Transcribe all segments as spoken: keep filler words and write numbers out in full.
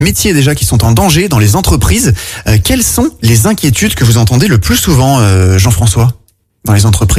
métiers déjà qui sont en danger dans les entreprises. Euh, quelles sont les inquiétudes que vous entendez le plus souvent, euh, Jean-François, dans les entreprises ?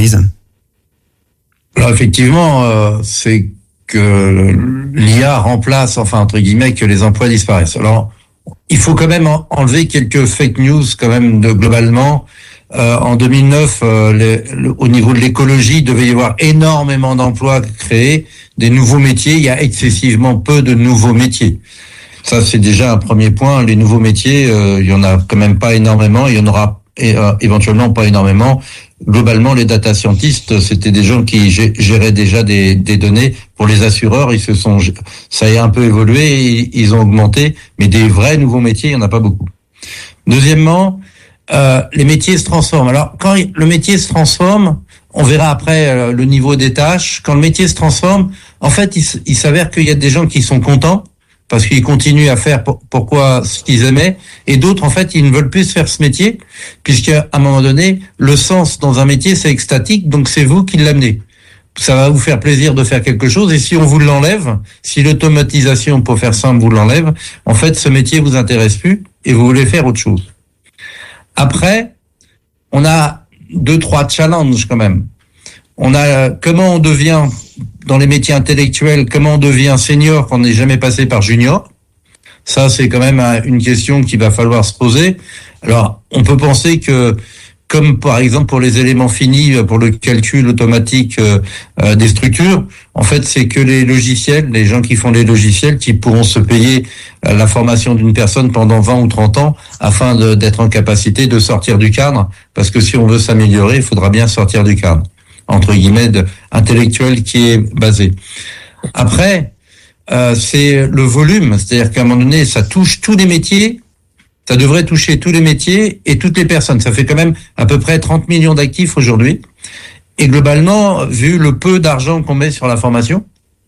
Alors effectivement, euh, c'est que l'I A remplace, enfin entre guillemets, que les emplois disparaissent. Alors, il faut quand même enlever quelques fake news quand même de globalement. Euh, en deux mille neuf, euh, les, le, au niveau de l'écologie, il devait y avoir énormément d'emplois créés, des nouveaux métiers. Il y a excessivement peu de nouveaux métiers. Ça, c'est déjà un premier point. Les nouveaux métiers, euh, il y en a quand même pas énormément. Il y en aura et, euh, éventuellement pas énormément. Globalement, les data scientists, c'était des gens qui géraient déjà des, des données. Pour les assureurs, ils se sont, ça a un peu évolué, ils ont augmenté, mais des vrais nouveaux métiers, il n'y en a pas beaucoup. Deuxièmement, euh, les métiers se transforment. Alors, quand le métier se transforme, on verra après euh, le niveau des tâches. Quand le métier se transforme, en fait, il, il s'avère qu'il y a des gens qui sont contents parce qu'ils continuent à faire pour, pourquoi ce qu'ils aimaient, et d'autres, en fait, ils ne veulent plus faire ce métier, puisqu'à un moment donné, le sens dans un métier, c'est extatique, donc c'est vous qui l'amenez. Ça va vous faire plaisir de faire quelque chose, et si on vous l'enlève, si l'automatisation, pour faire simple, vous l'enlève, en fait, ce métier vous intéresse plus, et vous voulez faire autre chose. Après, on a deux, trois challenges quand même. On a comment on devient, dans les métiers intellectuels, comment on devient senior quand on n'est jamais passé par junior. Ça, c'est quand même une question qu'il va falloir se poser. Alors, on peut penser que, comme par exemple pour les éléments finis, pour le calcul automatique euh, euh, des structures, en fait, c'est que les logiciels, les gens qui font les logiciels, qui pourront se payer euh, la formation d'une personne pendant vingt ou trente ans afin de, d'être en capacité de sortir du cadre. Parce que si on veut s'améliorer, il faudra bien sortir du cadre, entre guillemets, de, intellectuel qui est basé. Après, euh, c'est le volume, c'est-à-dire qu'à un moment donné, ça touche tous les métiers, ça devrait toucher tous les métiers et toutes les personnes. Ça fait quand même à peu près trente millions d'actifs aujourd'hui. Et globalement, vu le peu d'argent qu'on met sur la formation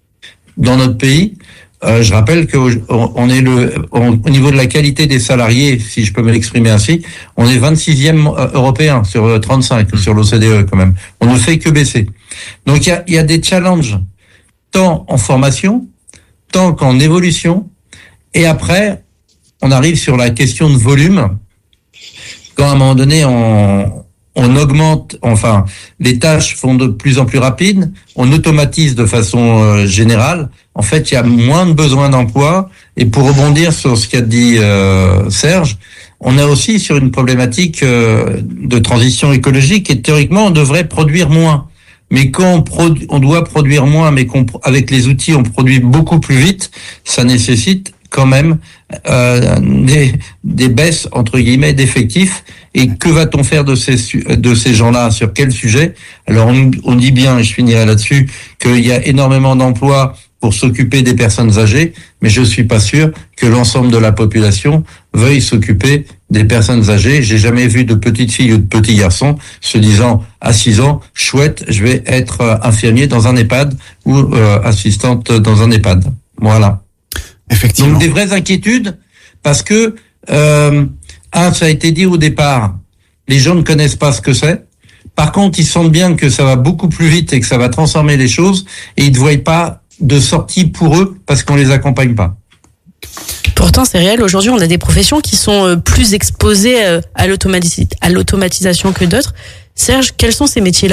dans notre pays, euh, je rappelle qu'on est le, on, au niveau de la qualité des salariés, si je peux me l'exprimer ainsi, on est vingt-sixième européen sur trente-cinq, sur l'O C D E quand même. On ne fait que baisser. Donc il y a, il y a des challenges, tant en formation, tant qu'en évolution, et après, on arrive sur la question de volume. Quand à un moment donné, on, on augmente, enfin, les tâches font de plus en plus rapides, on automatise de façon euh, générale. En fait, il y a moins de besoin d'emploi. Et pour rebondir sur ce qu'a dit euh, Serge, on est aussi sur une problématique euh, de transition écologique. Et théoriquement, on devrait produire moins. Mais quand on, produ- on doit produire moins, mais qu'on, avec les outils, on produit beaucoup plus vite, ça nécessite quand même euh, des, des baisses entre guillemets d'effectifs. Et que va-t-on faire de ces de ces gens-là, sur quel sujet? Alors on, on dit bien, et je finirai là-dessus, qu'il y a énormément d'emplois pour s'occuper des personnes âgées, mais je suis pas sûr que l'ensemble de la population veuille s'occuper des personnes âgées. J'ai jamais vu de petites filles ou de petits garçons se disant à six ans, chouette, je vais être infirmier dans un EHPAD ou euh, assistante dans un EHPAD. Voilà. Effectivement. Donc des vraies inquiétudes, parce que euh, un, ça a été dit au départ, les gens ne connaissent pas ce que c'est. Par contre, ils sentent bien que ça va beaucoup plus vite et que ça va transformer les choses, et ils ne voient pas de sortie pour eux parce qu'on les accompagne pas. Pourtant, c'est réel. Aujourd'hui, on a des professions qui sont plus exposées à l'automatis- à l'automatisation que d'autres. Serge, quels sont ces métiers-là ?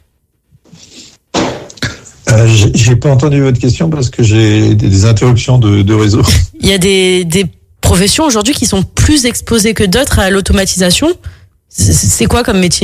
Euh, j'ai, j'ai pas entendu votre question parce que j'ai des, des interruptions de, de réseau. Il y a des, des professions aujourd'hui qui sont plus exposées que d'autres à l'automatisation. C'est, c'est quoi comme métier ?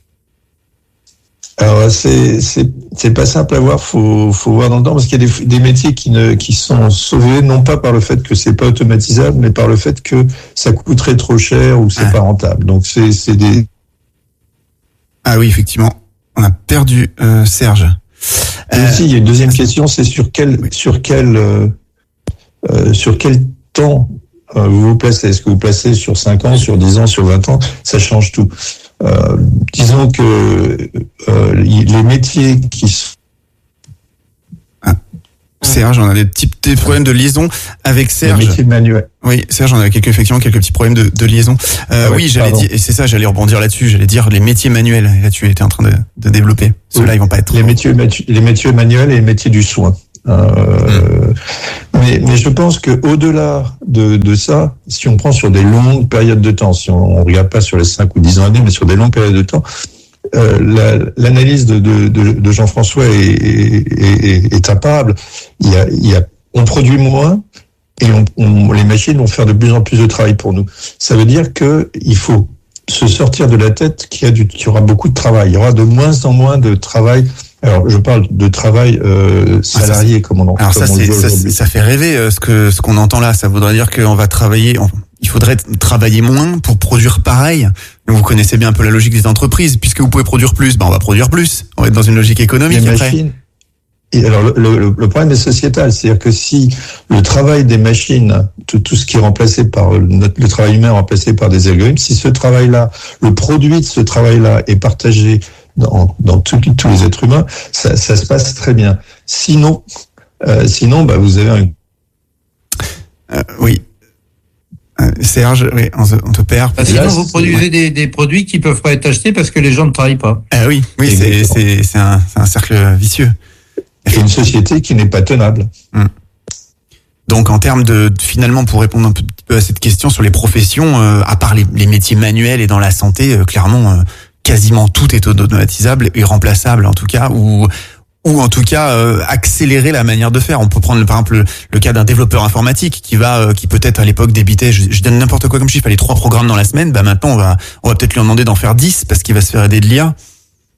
Alors c'est c'est c'est pas simple à voir, faut faut voir dans le temps, parce qu'il y a des des métiers qui ne qui sont sauvés non pas par le fait que c'est pas automatisable, mais par le fait que ça coûterait trop cher ou c'est ah. pas rentable. Donc c'est c'est des Ah oui, effectivement, on a perdu euh, Serge. Et euh, aussi, il y a une deuxième question, c'est sur quel oui. sur quel euh, euh, sur quel temps euh, vous vous placez. Est-ce que vous placez sur cinq ans, sur dix ans, sur vingt ans? Ça change tout. Euh, disons que euh, les métiers qui sont... Ah. Serge, on a des petits, petits problèmes de liaison avec Serge. Les métiers manuels. Oui, Serge, on a quelques effectivement quelques petits problèmes de, de liaison. Euh, ah oui, oui, j'allais dire, et c'est ça, j'allais rebondir là-dessus. J'allais dire les métiers manuels. Là, tu étais en train de, de développer. Ceux-là, oui. ils vont pas être. Les métiers, les métiers manuels et les métiers du soin. Euh, mais, mais je pense que au-delà de, de ça, si on prend sur des longues périodes de temps, si on, on regarde pas sur les cinq ou dix ans années, mais sur des longues périodes de temps, euh, la, l'analyse de, de, de, de Jean-François est, est, est, est imparable. Il y a, il y a, on produit moins et on, on, les machines vont faire de plus en plus de travail pour nous. Ça veut dire que il faut se sortir de la tête qu'il y a du, qu'il y aura beaucoup de travail. Il y aura de moins en moins de travail. Alors, je parle de travail euh, salarié, ah, comme on, alors comme ça, on c'est, dit ça, aujourd'hui. Ça fait rêver euh, ce que ce qu'on entend là. Ça voudrait dire qu'on va travailler. On, il faudrait travailler moins pour produire pareil. Vous connaissez bien un peu la logique des entreprises. Puisque vous pouvez produire plus, ben on va produire plus. On va être dans une logique économique. Les après. machines. Et alors, le, le, le problème est sociétal, c'est-à-dire que si le travail des machines, tout, tout ce qui est remplacé par le, le travail humain remplacé par des algorithmes, si ce travail-là, le produit de ce travail-là est partagé dans, dans tous les êtres humains, ça, ça se passe très bien. Sinon, euh, sinon, bah, vous avez un... Euh, oui. Euh, Serge, oui, on, se, on te perd. Bah, sinon, vous produisez ouais. des, des produits qui peuvent pas être achetés parce que les gens ne travaillent pas. Ah oui, oui, c'est, c'est, c'est, un, c'est un cercle vicieux. Et une société qui n'est pas tenable. Hum. Donc, en termes de, finalement, pour répondre un petit peu à cette question sur les professions, euh, à part les, les métiers manuels et dans la santé, euh, clairement, euh, quasiment tout est automatisable et remplaçable, en tout cas, ou ou en tout cas euh, accélérer la manière de faire. On peut prendre par exemple le, le cas d'un développeur informatique qui va, euh, qui peut-être à l'époque débitait, je, je donne n'importe quoi comme chiffre, les trois programmes dans la semaine. Bah maintenant, on va, on va peut-être lui demander d'en faire dix parce qu'il va se faire aider de l'I A.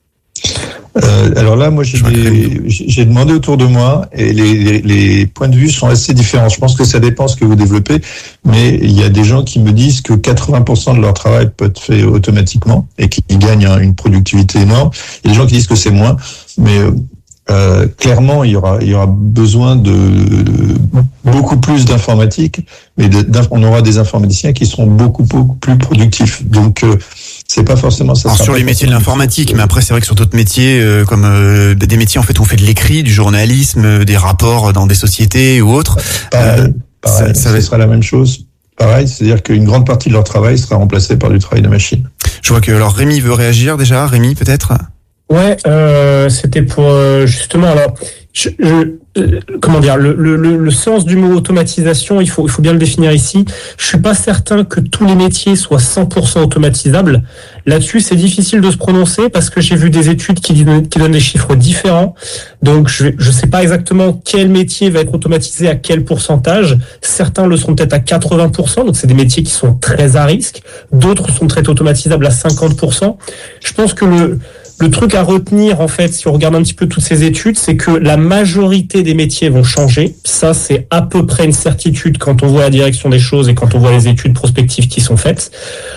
Euh, alors là, moi, j'ai, des, j'ai demandé autour de moi et les, les, les points de vue sont assez différents. Je pense que ça dépend ce que vous développez, mais il y a des gens qui me disent que quatre-vingts pour cent de leur travail peut être fait automatiquement et qui gagnent une productivité énorme. Il y a des gens qui disent que c'est moins, mais euh, clairement, il y aura, il y aura besoin de, de beaucoup plus d'informatique, mais de, on aura des informaticiens qui seront beaucoup, beaucoup plus productifs. Donc, euh, c'est pas forcément ça. Alors sur les métiers de l'informatique, mais après c'est vrai que sur d'autres métiers, euh, comme euh, des métiers en fait où on fait de l'écrit, du journalisme, euh, des rapports dans des sociétés ou autres. Pareil, euh, pareil, ça, ça va... sera la même chose. Pareil, c'est-à-dire qu'une grande partie de leur travail sera remplacée par du travail de machine. Je vois que alors Rémi veut réagir déjà. Rémi peut-être. Ouais, euh, c'était pour euh, justement alors. Je, je, euh, comment dire, le, le, le sens du mot automatisation, il faut, il faut bien le définir ici. Je suis pas certain que tous les métiers soient cent pour cent automatisables. Là-dessus, c'est difficile de se prononcer parce que j'ai vu des études qui, qui donnent des chiffres différents. Donc, je je sais pas exactement quel métier va être automatisé à quel pourcentage. Certains le seront peut-être à quatre-vingts pour cent. Donc, c'est des métiers qui sont très à risque. D'autres sont très automatisables à cinquante pour cent. Je pense que le Le truc à retenir, en fait, si on regarde un petit peu toutes ces études, c'est que la majorité des métiers vont changer. Ça, c'est à peu près une certitude quand on voit la direction des choses et quand on voit les études prospectives qui sont faites.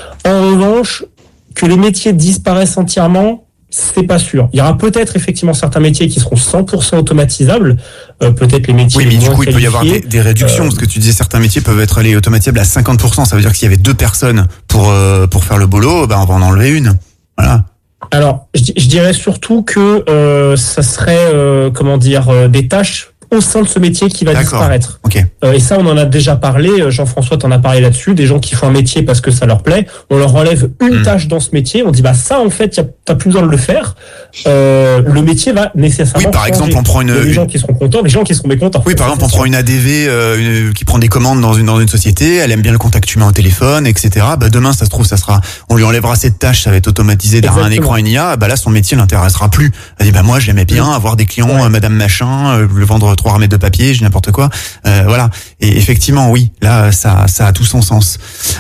En revanche, que les métiers disparaissent entièrement, c'est pas sûr. Il y aura peut-être effectivement certains métiers qui seront cent pour cent automatisables, euh, peut-être les métiers. Oui, mais moins du coup, il peut y avoir des, des réductions, euh, parce que tu disais certains métiers peuvent être allés automatisables à cinquante pour cent. Ça veut dire que s'il y avait deux personnes pour euh, pour faire le boulot, ben on va en enlever une. Voilà. Alors, je, je dirais surtout que euh, ça serait, euh, comment dire, euh, des tâches au sein de ce métier qui va D'accord. disparaître. Okay. Euh, et ça, on en a déjà parlé. Jean-François t'en a parlé là-dessus. Des gens qui font un métier parce que ça leur plaît. On leur enlève une mmh. tâche dans ce métier. On dit bah ça, en fait, y a, t'as plus besoin de le faire. Euh, le métier va nécessairement. Oui, par changer. exemple, on prend une. Il y a des une... gens qui seront contents, des gens qui seront mécontents. Oui, par exemple, on prend une A D V euh, une, qui prend des commandes dans une dans une société. Elle aime bien le contact humain au téléphone, et cetera. Bah demain, ça se trouve, ça sera. On lui enlèvera cette tâche, ça va être automatisé derrière un écran, une I A. Bah là, son métier l'intéressera plus. Elle dit bah moi, j'aimais bien oui. avoir des clients, ouais. euh, Madame Machin, euh, le vendre trois remèdes de papier. N'importe quoi, euh, voilà. Et effectivement, oui, là, ça, ça a tout son sens.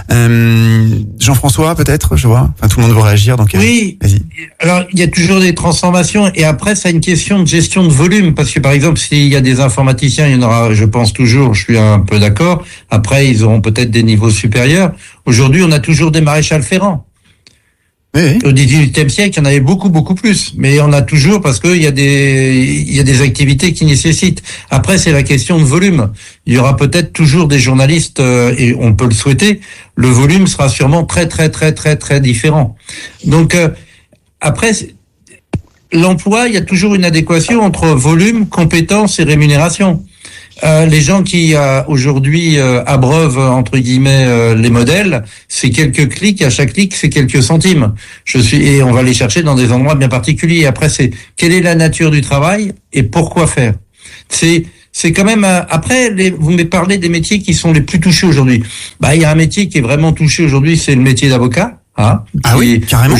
Euh, Jean-François, peut-être, je vois. Enfin, tout le monde veut réagir, donc. Oui. Euh, vas-y. Alors, il y a toujours des transformations, et après, ça a une question de gestion de volume, parce que par exemple, s'il y a des informaticiens, il y en aura, je pense toujours, je suis un peu d'accord. Après, ils auront peut-être des niveaux supérieurs. Aujourd'hui, on a toujours des maréchals ferrants. Oui. Au dix-huitième siècle, il y en avait beaucoup, beaucoup plus. Mais on a toujours, parce qu'il y a des, il y a des activités qui nécessitent. Après, c'est la question de volume. Il y aura peut-être toujours des journalistes, euh, et on peut le souhaiter. Le volume sera sûrement très, très, très, très, très différent. Donc, euh, après, l'emploi, il y a toujours une adéquation entre volume, compétence et rémunération. Euh, les gens qui euh, aujourd'hui euh, abreuvent entre guillemets euh, les modèles, c'est quelques clics, à chaque clic c'est quelques centimes. Je suis et on va les chercher dans des endroits bien particuliers. Après c'est quelle est la nature du travail et pourquoi faire. C'est c'est quand même euh, après les, vous me parlez des métiers qui sont les plus touchés aujourd'hui. Bah il y a un métier qui est vraiment touché aujourd'hui, c'est le métier d'avocat. Hein, ah oui, carrément.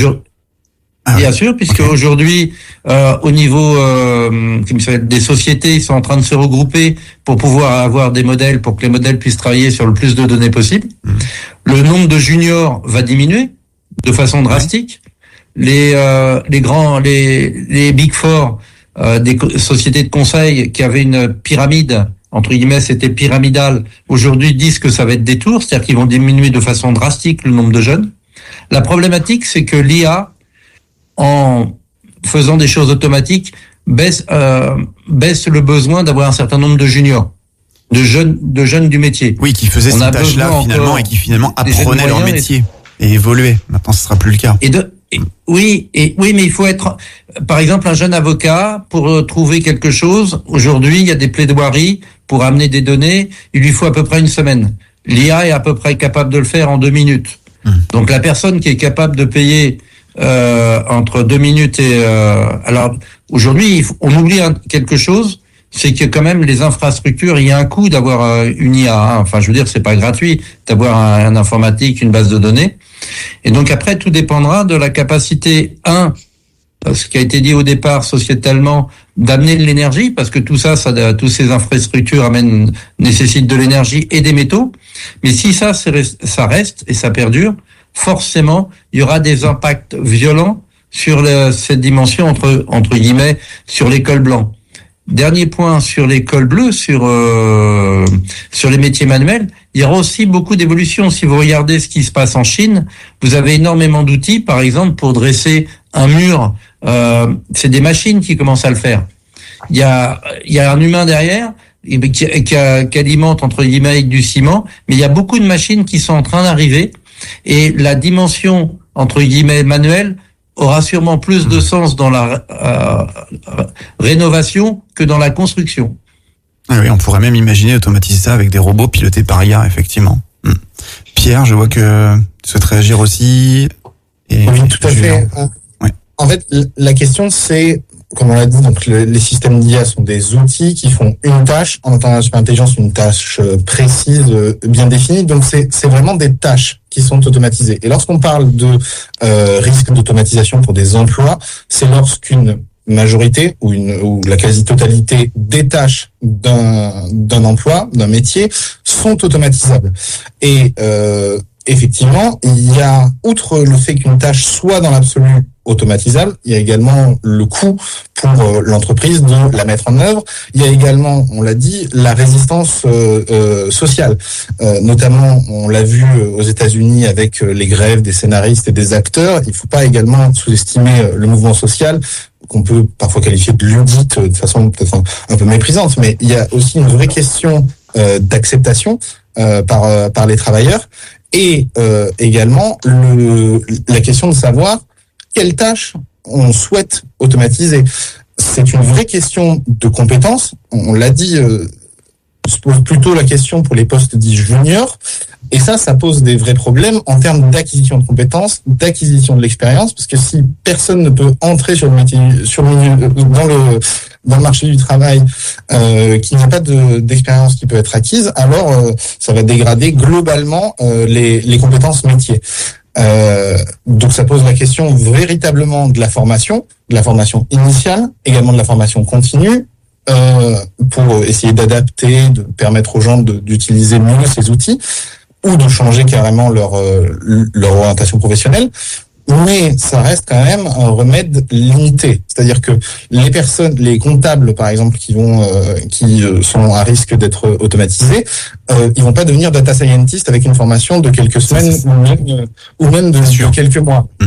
Ah Bien oui. sûr, puisque okay. aujourd'hui, euh, au niveau euh, des sociétés, ils sont en train de se regrouper pour pouvoir avoir des modèles, pour que les modèles puissent travailler sur le plus de données possible. Mmh. Le nombre de juniors va diminuer de façon drastique. Ouais. Les euh, les grands, les les Big Four, euh, des co- sociétés de conseil qui avaient une pyramide, entre guillemets, c'était pyramidal, aujourd'hui disent que ça va être des tours, c'est-à-dire qu'ils vont diminuer de façon drastique le nombre de jeunes. La problématique, c'est que l'I A, en faisant des choses automatiques, baisse euh, baisse le besoin d'avoir un certain nombre de juniors, de jeunes de jeunes du métier. Oui, qui faisaient ces tâches-là finalement et qui finalement apprenaient leur métier et, et évoluaient. Maintenant, ce sera plus le cas. Et de et, oui, et oui, mais il faut être, par exemple, un jeune avocat pour trouver quelque chose. Aujourd'hui, il y a des plaidoiries pour amener des données. Il lui faut à peu près une semaine. L'I A est à peu près capable de le faire en deux minutes. Hum. Donc la personne qui est capable de payer Euh, entre deux minutes et euh, alors aujourd'hui on oublie un, quelque chose, c'est que quand même les infrastructures, il y a un coût d'avoir euh, une I A. Hein. Enfin, je veux dire, c'est pas gratuit d'avoir un, un informatique, une base de données. Et donc après, tout dépendra de la capacité un, ce qui a été dit au départ sociétalement, d'amener de l'énergie, parce que tout ça, ça, tous ces infrastructures amènent, nécessitent de l'énergie et des métaux. Mais si ça, c'est, ça reste et ça perdure, forcément, il y aura des impacts violents sur le, cette dimension entre entre guillemets sur les cols blancs. Dernier point sur les cols bleus, sur euh, sur les métiers manuels, il y aura aussi beaucoup d'évolutions. Si vous regardez ce qui se passe en Chine, vous avez énormément d'outils, par exemple pour dresser un mur. Euh, c'est des machines qui commencent à le faire. Il y a il y a un humain derrière qui, qui, qui alimente entre guillemets avec du ciment, mais il y a beaucoup de machines qui sont en train d'arriver. Et la dimension, entre guillemets, manuelle, aura sûrement plus de sens dans la euh, rénovation que dans la construction. Ah oui, on pourrait même imaginer automatiser ça avec des robots pilotés par I A, effectivement. Hum. Pierre, je vois que tu souhaites réagir aussi. Et oui, tout à fait. Ouais. En fait, la question, c'est, comme on l'a dit, donc le, les systèmes d'I A sont des outils qui font une tâche, en attendant la superintelligence, une tâche précise, bien définie. Donc c'est c'est vraiment des tâches qui sont automatisées. Et lorsqu'on parle de euh, risque d'automatisation pour des emplois, c'est lorsqu'une majorité ou une ou la quasi-totalité des tâches d'un d'un emploi, d'un métier sont automatisables. Et euh, effectivement, il y a, outre le fait qu'une tâche soit dans l'absolu automatisable, il y a également le coût pour euh, l'entreprise de la mettre en œuvre. Il y a également, on l'a dit, la résistance euh, euh, sociale. Euh, notamment, on l'a vu aux États-Unis avec les grèves des scénaristes et des acteurs. Il ne faut pas également sous-estimer le mouvement social, qu'on peut parfois qualifier de ludique de façon peut-être un, un peu méprisante, mais il y a aussi une vraie question euh, d'acceptation euh, par euh, par les travailleurs et euh, également le, la question de savoir quelles tâches on souhaite automatiser. C'est une vraie question de compétences. On l'a dit, euh, se pose plutôt la question pour les postes dits juniors. Et ça, ça pose des vrais problèmes en termes d'acquisition de compétences, d'acquisition de l'expérience, parce que si personne ne peut entrer sur le métier, sur le milieu, dans le dans le marché du travail, euh, qu'il n'y a pas de, d'expérience qui peut être acquise, alors euh, ça va dégrader globalement euh, les les compétences métiers. Euh, donc ça pose la question véritablement de la formation, de la formation initiale, également de la formation continue, euh, pour essayer d'adapter, de permettre aux gens de, d'utiliser mieux ces outils, ou de changer carrément leur euh, leur orientation professionnelle. Mais ça reste quand même un remède limité, c'est-à-dire que les personnes, les comptables par exemple, qui vont, euh, qui sont à risque d'être automatisés, euh, ils vont pas devenir data scientist avec une formation de quelques semaines ou même, ou même de, de quelques mois. Mmh.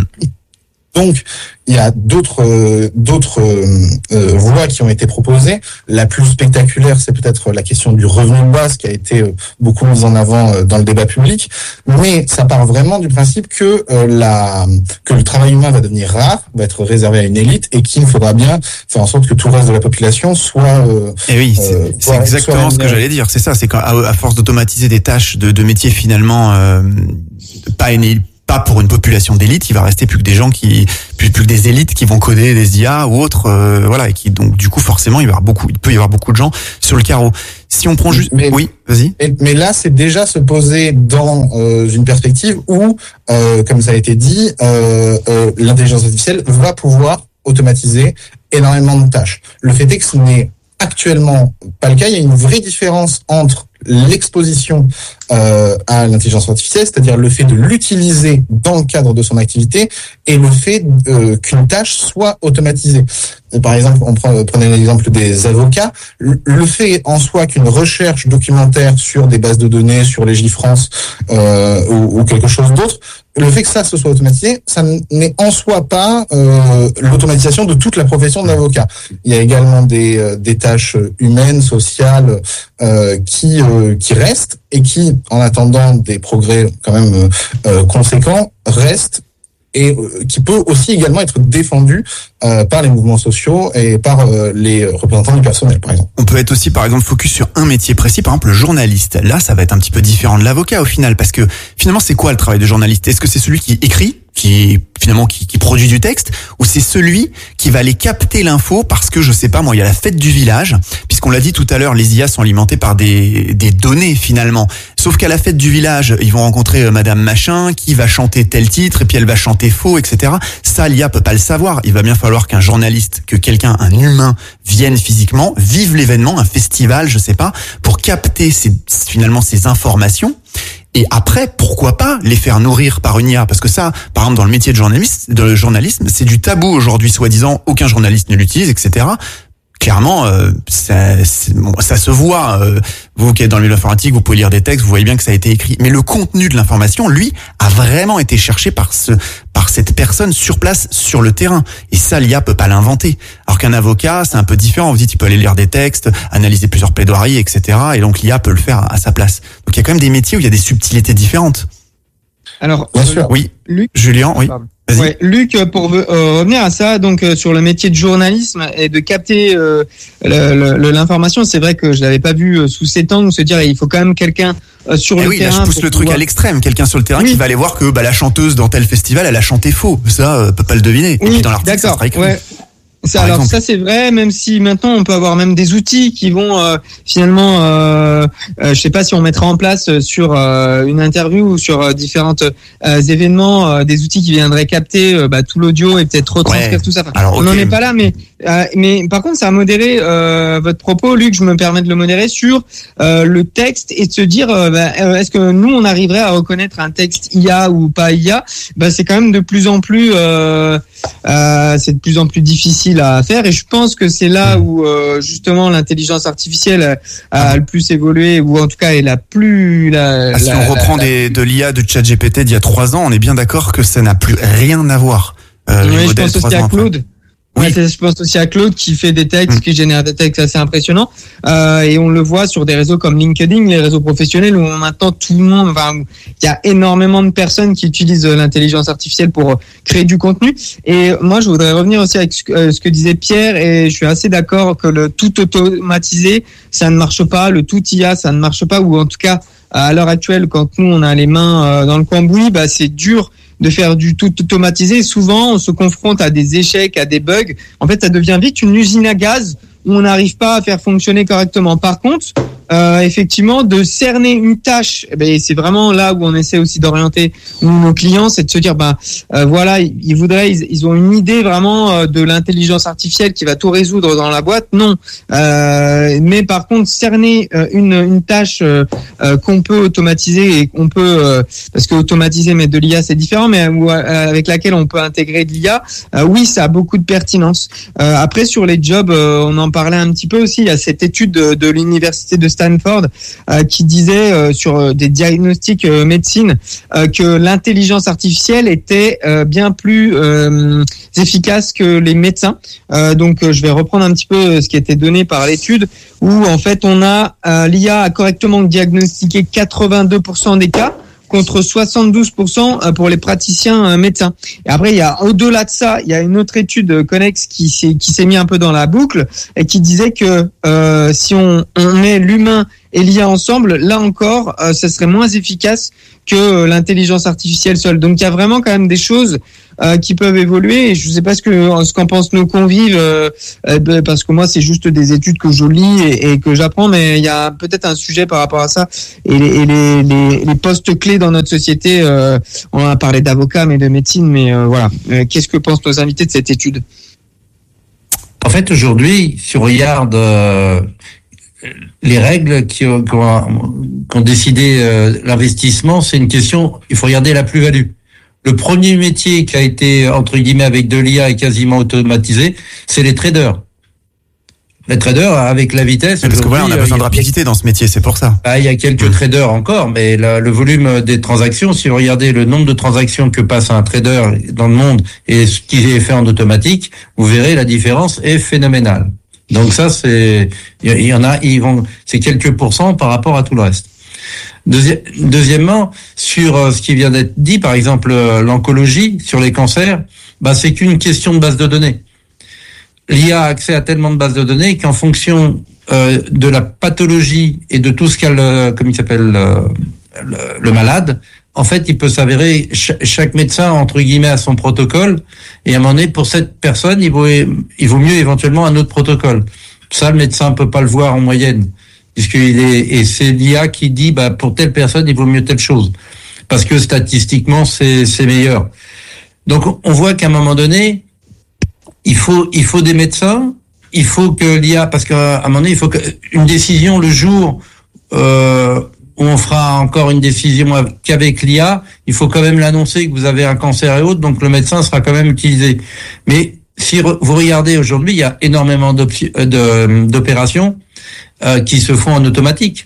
Donc, il y a d'autres euh, d'autres euh, voies qui ont été proposées. La plus spectaculaire, c'est peut-être la question du revenu de base qui a été euh, beaucoup mise en avant euh, dans le débat public. Mais ça part vraiment du principe que euh, la que le travail humain va devenir rare, va être réservé à une élite, et qu'il faudra bien faire en sorte que tout le reste de la population soit. Euh, et oui, c'est, euh, c'est exactement ce que j'allais dire. C'est ça, c'est qu'à à force d'automatiser des tâches de, de métiers finalement euh, pas une pas pour une population d'élite, il va rester plus que des gens qui, plus, plus que des élites qui vont coder des I A ou autres, euh, voilà, et qui donc du coup forcément il va y avoir beaucoup, il peut y avoir beaucoup de gens sur le carreau. Si on prend juste, mais, oui, vas-y. Mais, mais là, c'est déjà se poser dans euh, une perspective où, euh, comme ça a été dit, euh, euh, l'intelligence artificielle va pouvoir automatiser énormément de tâches. Le fait est que ce n'est actuellement pas le cas. Il y a une vraie différence entre l'exposition euh, à l'intelligence artificielle, c'est-à-dire le fait de l'utiliser dans le cadre de son activité, et le fait euh, qu'une tâche soit automatisée. Par exemple, on prend, prenez l'exemple des avocats. Le fait en soi qu'une recherche documentaire sur des bases de données, sur Légifrance euh, ou, ou quelque chose d'autre, le fait que ça se soit automatisé, ça n'est en soi pas euh, l'automatisation de toute la profession d'avocat. Il y a également des, euh, des tâches humaines, sociales, euh, qui euh, qui restent et qui, en attendant des progrès quand même euh, conséquents, restent et euh, qui peut aussi également être défendu euh, par les mouvements sociaux et par euh, les représentants du personnel, par exemple. On peut être aussi, par exemple, focus sur un métier précis, par exemple le journaliste. Là, ça va être un petit peu différent de l'avocat au final, parce que finalement, c'est quoi le travail de journaliste? Est-ce que c'est celui qui écrit, qui finalement qui, qui produit du texte, ou c'est celui qui va aller capter l'info parce que je sais pas moi, il y a la fête du village, puisqu'on l'a dit tout à l'heure, les I A sont alimentés par des des données finalement. Sauf qu'à la fête du village, ils vont rencontrer Madame Machin qui va chanter tel titre et puis elle va chanter faux, et cetera. Ça, l'I A peut pas le savoir. Il va bien falloir qu'un journaliste, que quelqu'un, un humain, vienne physiquement, vive l'événement, un festival, je sais pas, pour capter ces, finalement ces informations. Et après, pourquoi pas les faire nourrir par une I A? Parce que ça, par exemple, dans le métier de journaliste, de journalisme, c'est du tabou aujourd'hui, soi-disant, aucun journaliste ne l'utilise, et cetera. Clairement, euh, ça, bon, ça se voit. Euh, vous qui êtes dans le milieu informatique, vous pouvez lire des textes, vous voyez bien que ça a été écrit. Mais le contenu de l'information, lui, a vraiment été cherché par ce, par cette personne sur place, sur le terrain. Et ça, l'I A peut pas l'inventer. Alors qu'un avocat, c'est un peu différent. Vous dites, il peut aller lire des textes, analyser plusieurs plaidoiries, et cetera. Et donc l'I A peut le faire à sa place. Donc il y a quand même des métiers où il y a des subtilités différentes. Alors, bien sûr. Oui, Luc, Julien, oui. Pardon. Vas-y. Ouais, Luc, pour euh, revenir à ça, donc euh, sur le métier de journalisme et de capter euh, le, le, l'information, c'est vrai que je l'avais pas vu euh, sous cet angle, se dire il faut quand même quelqu'un euh, sur Et le oui, terrain. là, je pousse le truc pouvoir... à l'extrême. Quelqu'un sur le terrain oui. qui va aller voir que bah, la chanteuse dans tel festival, elle a chanté faux. Ça, euh, peut pas le deviner. Oui, Et puis dans l'article, d'accord. ça sera écrit. Ouais. Ça, Par alors exemple. ça c'est vrai, même si maintenant on peut avoir même des outils qui vont euh, finalement, euh, euh, je sais pas si on mettra en place euh, sur euh, une interview ou sur euh, différentes euh, événements, euh, des outils qui viendraient capter euh, bah, tout l'audio et peut-être retranscrire Ouais. tout ça. Enfin, Alors, on n'en ok. est pas là, mais euh, mais par contre ça a modéré euh, votre propos, Luc. Je me permets de le modérer sur euh, le texte et de se dire euh, bah, euh, est-ce que nous on arriverait à reconnaître un texte I A ou pas I A? Bah c'est quand même de plus en plus euh, euh, c'est de plus en plus difficile à faire, et je pense que c'est là où euh, justement l'intelligence artificielle a, a le plus évolué, ou en tout cas est la plus la, Ah, si la- on reprend la- des, de l'I A de ChatGPT d'il y a trois ans, on est bien d'accord que ça n'a plus rien à voir. Euh, les Oui, je modèles pense trois aussi ans à après. Claude. Oui. Ouais, c'est- je pense aussi à Claude qui fait des textes, Mm. qui génère des textes assez impressionnants. Euh, et on le voit sur des réseaux comme LinkedIn, les réseaux professionnels, où maintenant tout le monde, enfin, il y a énormément de personnes qui utilisent l'intelligence artificielle pour créer du contenu. Et moi, je voudrais revenir aussi avec ce que, euh, ce que disait Pierre, et je suis assez d'accord que le tout automatisé, ça ne marche pas, le tout I A, ça ne marche pas, ou en tout cas, à l'heure actuelle, quand nous, on a les mains euh, dans le cambouis, bah, c'est dur de faire du tout automatisé. Souvent, on se confronte à des échecs, à des bugs. En fait, ça devient vite une usine à gaz où on n'arrive pas à faire fonctionner correctement. Par contre, euh, effectivement, de cerner une tâche, eh ben, c'est vraiment là où on essaie aussi d'orienter nos clients, c'est de se dire, ben euh, voilà, ils voudraient, ils, ils ont une idée vraiment euh, de l'intelligence artificielle qui va tout résoudre dans la boîte. Non, euh, mais par contre, cerner euh, une, une tâche euh, euh, qu'on peut automatiser et qu'on peut, euh, parce que automatiser mettre de l'I A c'est différent, mais où, euh, avec laquelle on peut intégrer de l'I A, euh, oui, ça a beaucoup de pertinence. Euh, après, sur les jobs, euh, on en parlait un petit peu aussi. Il y a cette étude de, de l'université de Stanford euh, qui disait euh, sur euh, des diagnostics euh, médecine euh, que l'intelligence artificielle était euh, bien plus euh, efficace que les médecins. Euh, donc, euh, je vais reprendre un petit peu ce qui était donné par l'étude, où en fait on a euh, l'I A a correctement diagnostiqué quatre-vingt-deux pour cent des cas, contre soixante-douze pour cent pour les praticiens euh, médecins. Et après, il y a au-delà de ça, il y a une autre étude euh, connexe qui s'est qui s'est mis un peu dans la boucle et qui disait que euh, si on, on met l'humain et l'I A ensemble, là encore, euh, ça serait moins efficace que euh, l'intelligence artificielle seule. Donc, il y a vraiment quand même des choses euh, qui peuvent évoluer. Et je ne sais pas ce que ce qu'en pensent nos convives, euh, euh, parce que moi, c'est juste des études que je lis et, et que j'apprends, mais il y a peut-être un sujet par rapport à ça. Et les, et les, les, les postes clés dans notre société, euh, on a parlé d'avocats, mais de médecine, mais euh, voilà. Euh, qu'est-ce que pensent nos invités de cette étude ? En fait, aujourd'hui, si on regarde euh, les règles qui ont, qui ont, qui ont décidé euh, l'investissement, c'est une question, il faut regarder la plus-value. Le premier métier qui a été, entre guillemets, avec de l'I A et quasiment automatisé, c'est les traders. Les traders, avec la vitesse... Parce que voilà, on a besoin de rapidité dans ce métier, c'est pour ça. Ah, il y a quelques traders encore, mais la, le volume des transactions, si vous regardez le nombre de transactions que passe un trader dans le monde et ce qui est fait en automatique, vous verrez la différence est phénoménale. Donc ça, c'est, il y en a, ils vont, c'est quelques pourcents par rapport à tout le reste. Deuxi- Deuxièmement, sur ce qui vient d'être dit, par exemple l'oncologie, sur les cancers, bah c'est qu'une question de base de données. L'I A a accès à tellement de bases de données qu'en fonction euh, de la pathologie et de tout ce qu'elle, euh, comme il s'appelle, euh, le, le malade, en fait, il peut s'avérer, ch- chaque médecin, entre guillemets, a son protocole, et à un moment donné, pour cette personne, il vaut, il vaut mieux éventuellement un autre protocole. Ça, le médecin peut pas le voir en moyenne, puisqu'il est, et c'est l'I A qui dit, bah, pour telle personne, il vaut mieux telle chose. Parce que statistiquement, c'est, c'est meilleur. Donc, on voit qu'à un moment donné, il faut, il faut des médecins, il faut que l'I A, parce qu'à un moment donné, il faut qu'une décision le jour, euh, où on fera encore une décision qu'avec l'I A, il faut quand même l'annoncer que vous avez un cancer et autres, donc le médecin sera quand même utilisé. Mais si re, vous regardez aujourd'hui, il y a énormément de, d'opérations euh, qui se font en automatique.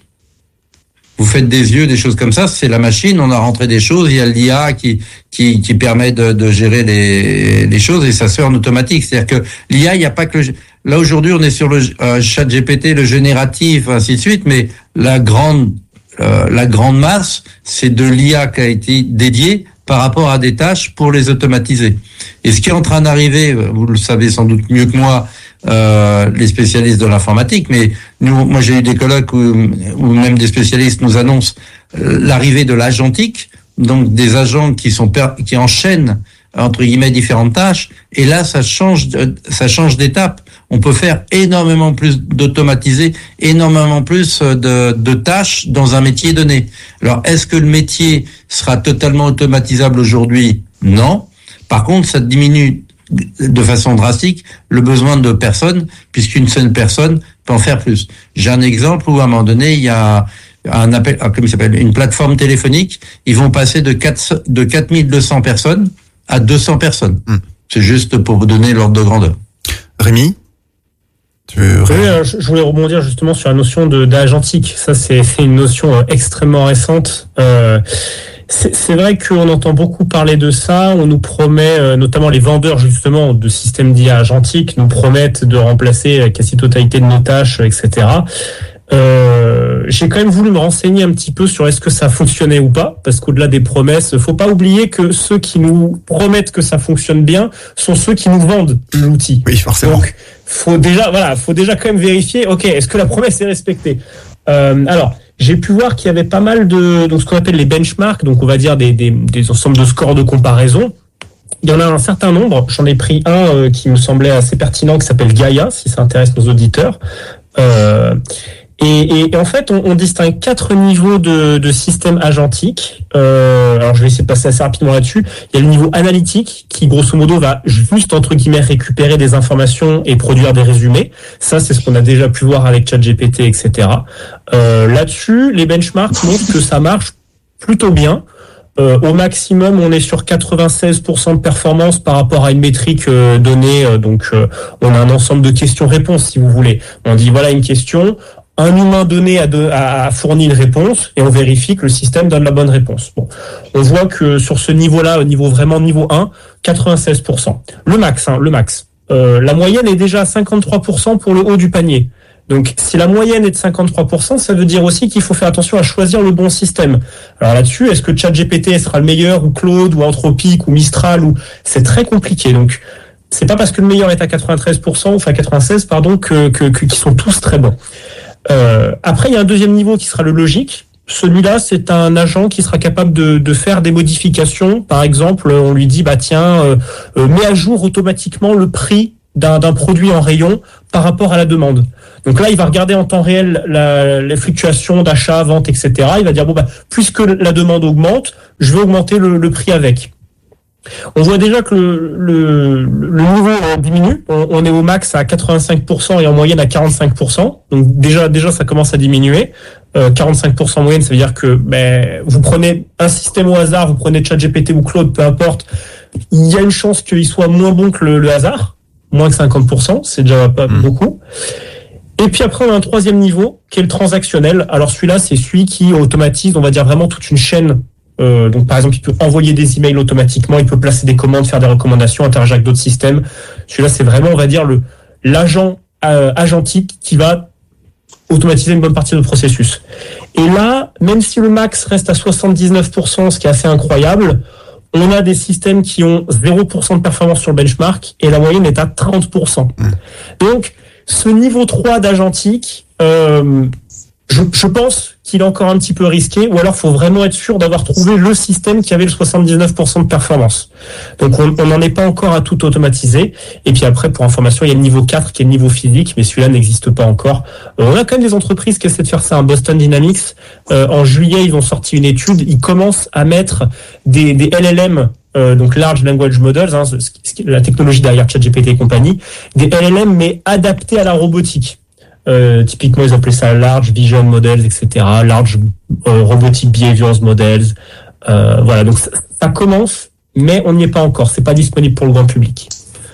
Vous faites des yeux, des choses comme ça, c'est la machine, on a rentré des choses, il y a l'I A qui qui, qui permet de, de gérer les, les choses et ça se fait en automatique. C'est-à-dire que l'I A, il n'y a pas que le... Là, aujourd'hui, on est sur le euh, chat G P T, le génératif, ainsi de suite, mais la grande euh, la grande masse, c'est de l'I A qui a été dédiée par rapport à des tâches pour les automatiser. Et ce qui est en train d'arriver, vous le savez sans doute mieux que moi, Euh, les spécialistes de l'informatique, mais nous, moi j'ai eu des colloques où, où même des spécialistes nous annoncent euh, l'arrivée de l'agentique, donc des agents qui sont per, qui enchaînent entre guillemets différentes tâches, et là ça change, ça change d'étape. On peut faire énormément plus d'automatiser, énormément plus de, de tâches dans un métier donné. Alors est-ce que le métier sera totalement automatisable aujourd'hui ? Non. Par contre, ça diminue de façon drastique le besoin de personnes, puisqu'une seule personne peut en faire plus. J'ai un exemple où à un moment donné il y a un appel, comme il s'appelle, une plateforme téléphonique, ils vont passer de quatre de quatre mille deux cents personnes à deux cents personnes. Mmh. C'est juste pour vous donner l'ordre de grandeur. Rémi, tu veux... Oui, je voulais rebondir justement sur la notion de d'agentique. Ça c'est une notion extrêmement récente. Euh, C'est, c'est vrai qu'on entend beaucoup parler de ça. On nous promet, euh, notamment les vendeurs justement de systèmes d'I A agentiques, nous promettent de remplacer la quasi-totalité de nos tâches, et cetera. Euh, j'ai quand même voulu me renseigner un petit peu sur est-ce que ça fonctionnait ou pas, parce qu'au-delà des promesses, faut pas oublier que ceux qui nous promettent que ça fonctionne bien sont ceux qui nous vendent l'outil. Oui, forcément. Donc, faut déjà, voilà, faut déjà quand même vérifier. Ok, est-ce que la promesse est respectée ? Euh, alors. J'ai pu voir qu'il y avait pas mal de donc ce qu'on appelle les benchmarks, donc on va dire des, des, des ensembles de scores de comparaison. Il y en a un certain nombre. J'en ai pris un euh, qui me semblait assez pertinent, qui s'appelle Gaia, si ça intéresse nos auditeurs. Euh, et, et, et en fait, on, on distingue quatre niveaux de, de systèmes agentiques. Euh, alors, je vais essayer de passer assez rapidement là-dessus. Il y a le niveau analytique, qui grosso modo va juste entre guillemets récupérer des informations et produire des résumés. Ça, c'est ce qu'on a déjà pu voir avec ChatGPT, et cetera. Euh, là-dessus, les benchmarks montrent que ça marche plutôt bien. Euh, au maximum, on est sur quatre-vingt-seize pour cent de performance par rapport à une métrique euh, donnée. Euh, donc, euh, on a un ensemble de questions-réponses, si vous voulez. On dit, voilà une question, un humain donné a, de, a, a fourni une réponse, et on vérifie que le système donne la bonne réponse. Bon, on voit que sur ce niveau-là, au niveau vraiment niveau un, quatre-vingt-seize pour cent. Le max, hein, le max. Euh, la moyenne est déjà à cinquante-trois pour cent pour le haut du panier. Donc, si la moyenne est de cinquante-trois pour cent, ça veut dire aussi qu'il faut faire attention à choisir le bon système. Alors là-dessus, est-ce que ChatGPT sera le meilleur, ou Claude, ou Anthropic, ou Mistral, ou c'est très compliqué. Donc, c'est pas parce que le meilleur est à quatre-vingt-treize pour cent, enfin quatre-vingt-seize, pardon, que, que, que qu'ils sont tous très bons. Euh, après, il y a un deuxième niveau qui sera le logique. Celui-là, c'est un agent qui sera capable de, de faire des modifications. Par exemple, on lui dit, bah tiens, euh, euh, mets à jour automatiquement le prix d'un, d'un produit en rayon par rapport à la demande. Donc là, il va regarder en temps réel la, les fluctuations d'achat, vente, et cetera. Il va dire, bon, bah, puisque la demande augmente, je vais augmenter le, le prix avec. On voit déjà que le, le, le niveau diminue. On, on est au max à quatre-vingt-cinq pour cent et en moyenne à quarante-cinq pour cent. Donc déjà, déjà, ça commence à diminuer. Euh, quarante-cinq pour cent en moyenne, ça veut dire que ben, vous prenez un système au hasard, vous prenez ChatGPT ou Claude, peu importe. Il y a une chance qu'il soit moins bon que le, le hasard, moins que cinquante pour cent. C'est déjà pas mmh. beaucoup. Et puis après, on a un troisième niveau qui est le transactionnel. Alors celui-là, c'est celui qui automatise, on va dire vraiment toute une chaîne. Euh, donc par exemple, il peut envoyer des emails automatiquement, il peut placer des commandes, faire des recommandations, interagir avec d'autres systèmes. Celui-là, c'est vraiment, on va dire, le l'agent euh, agentique qui va automatiser une bonne partie de processus. Et là, même si le max reste à soixante-dix-neuf pour cent, ce qui est assez incroyable, on a des systèmes qui ont zéro pour cent de performance sur le benchmark et la moyenne est à trente pour cent. Mmh. Donc, ce niveau trois d'agentique, euh, je, je pense qu'il est encore un petit peu risqué, ou alors il faut vraiment être sûr d'avoir trouvé le système qui avait le soixante-dix-neuf pour cent de performance. Donc on n'en est pas encore à tout automatiser. Et puis après, pour information, il y a le niveau quatre qui est le niveau physique, mais celui-là n'existe pas encore. On a quand même des entreprises qui essaient de faire ça. Boston Dynamics, euh, en juillet, ils ont sorti une étude, ils commencent à mettre des, des L L M, euh, donc Large Language Models, hein, la technologie derrière ChatGPT et compagnie, des L L M mais adaptés à la robotique. Euh, typiquement, ils appelaient ça Large Vision Models, et cetera. Large euh, Robotic Behaviors Models. Euh, voilà, donc ça, ça commence, mais on n'y est pas encore. C'est pas disponible pour le grand public.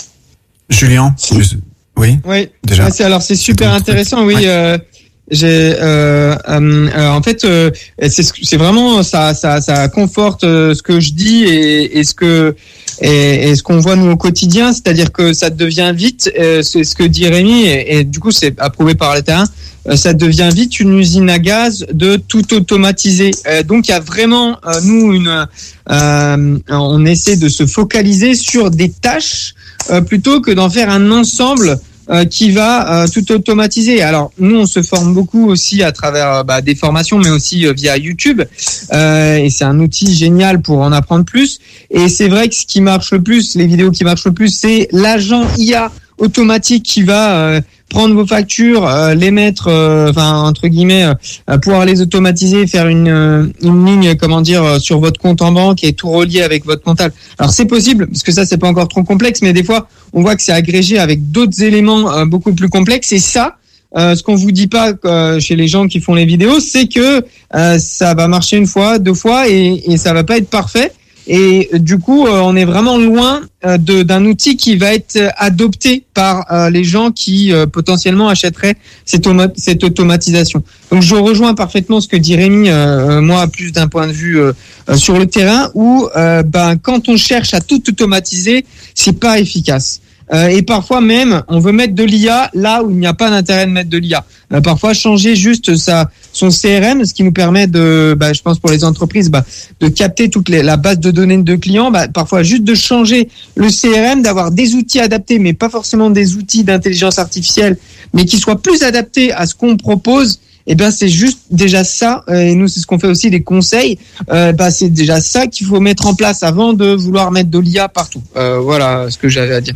Julien, si. oui. Oui. Déjà. Ouais, c'est, alors c'est super c'est intéressant. Oui. Ouais. Euh, j'ai euh, euh, en fait euh, c'est c'est vraiment ça ça ça conforte euh, ce que je dis et, et ce que et, et ce qu'on voit nous au quotidien, c'est-à-dire que ça devient vite euh, c'est ce que dit Rémi et, et du coup c'est approuvé par le terrain, euh, ça devient vite une usine à gaz de tout automatiser. Euh, donc il y a vraiment euh, nous une euh, on essaie de se focaliser sur des tâches euh, plutôt que d'en faire un ensemble Euh, qui va euh, tout automatiser. Alors nous on se forme beaucoup aussi à travers bah, des formations, mais aussi euh, via YouTube. Euh, et c'est un outil génial pour en apprendre plus. Et c'est vrai que ce qui marche le plus, les vidéos qui marchent le plus, c'est l'agent I A automatique qui va euh, prendre vos factures, euh, les mettre, euh, enfin entre guillemets, euh, pouvoir les automatiser, faire une euh, une ligne, comment dire, euh, sur votre compte en banque et tout relier avec votre comptable. Alors c'est possible parce que ça c'est pas encore trop complexe, mais des fois on voit que c'est agrégé avec d'autres éléments euh, beaucoup plus complexes. Et ça, euh, ce qu'on vous dit pas euh, chez les gens qui font les vidéos, c'est que euh, ça va marcher une fois, deux fois et, et ça va pas être parfait. Et du coup, euh, on est vraiment loin euh, de, d'un outil qui va être adopté par euh, les gens qui euh, potentiellement achèteraient cette, oma- cette automatisation. Donc, je rejoins parfaitement ce que dit Rémi, euh, moi, plus d'un point de vue euh, euh, sur le terrain, où euh, ben, quand on cherche à tout automatiser, c'est pas efficace. Euh, et parfois même, on veut mettre de l'I A là où il n'y a pas d'intérêt de mettre de l'I A. Euh, parfois, changer juste sa son C R M, ce qui nous permet de, bah, je pense pour les entreprises, bah, de capter toute les, la base de données de clients. Bah, parfois, juste de changer le C R M, d'avoir des outils adaptés, mais pas forcément des outils d'intelligence artificielle, mais qui soient plus adaptés à ce qu'on propose. Eh ben c'est juste déjà ça, et nous c'est ce qu'on fait aussi, des conseils. Euh, bah c'est déjà ça qu'il faut mettre en place avant de vouloir mettre de l'I A partout. Euh, voilà ce que j'avais à dire.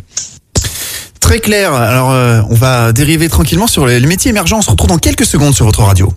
Très clair. Alors euh, on va dériver tranquillement sur les, les métiers émergents. On se retrouve dans quelques secondes sur votre radio.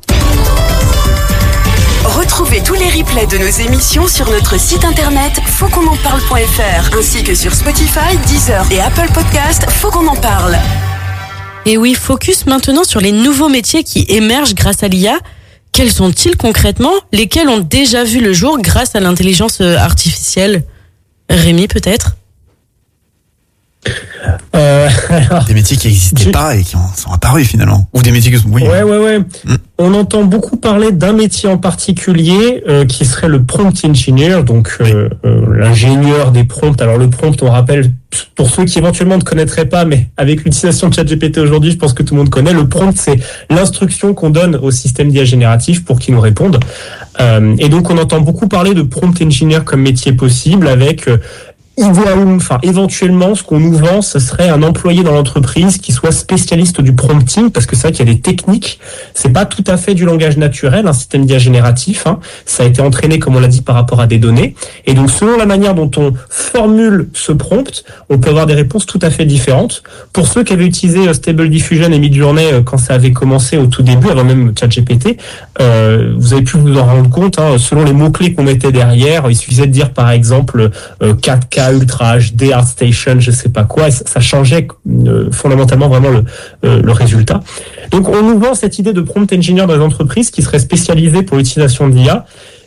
Retrouvez tous les replays de nos émissions sur notre site internet faut qu'on en parle point f r ainsi que sur Spotify, Deezer et Apple Podcast. Faut qu'on en parle. Et oui, focus maintenant sur les nouveaux métiers qui émergent grâce à l'I A. Quels sont-ils concrètement? Lesquels ont déjà vu le jour grâce à l'intelligence artificielle? Rémi, peut-être? Euh, alors, des métiers qui n'existaient j'ai... pas et qui en sont apparus finalement. Ou des métiers qui sont... Oui. Ouais, ouais, ouais. Mm. On entend beaucoup parler d'un métier en particulier euh, qui serait le prompt engineer, donc euh, euh, l'ingénieur des prompts. Alors le prompt, on rappelle, pour ceux qui éventuellement ne connaîtraient pas, mais avec l'utilisation de ChatGPT aujourd'hui, je pense que tout le monde connaît. Le prompt, c'est l'instruction qu'on donne au système d'I A génératif pour qu'il nous réponde. Euh, et donc on entend beaucoup parler de prompt engineer comme métier possible avec... Euh, Enfin, éventuellement, ce qu'on nous vend, ce serait un employé dans l'entreprise qui soit spécialiste du prompting, parce que c'est vrai qu'il y a des techniques. C'est pas tout à fait du langage naturel, un système d'I A génératif. Hein. Ça a été entraîné, comme on l'a dit, par rapport à des données. Et donc, selon la manière dont on formule ce prompt, on peut avoir des réponses tout à fait différentes. Pour ceux qui avaient utilisé Stable Diffusion et Midjourney quand ça avait commencé au tout début, avant même ChatGPT, euh, vous avez pu vous en rendre compte. Hein, selon les mots-clés qu'on mettait derrière, il suffisait de dire, par exemple, euh, quatre K Ultra H D, ArtStation, je sais pas quoi, et ça, ça changeait euh, fondamentalement vraiment le, euh, le résultat. Donc on nous vend cette idée de prompt engineer dans les entreprises qui serait spécialisée pour l'utilisation de l'I A.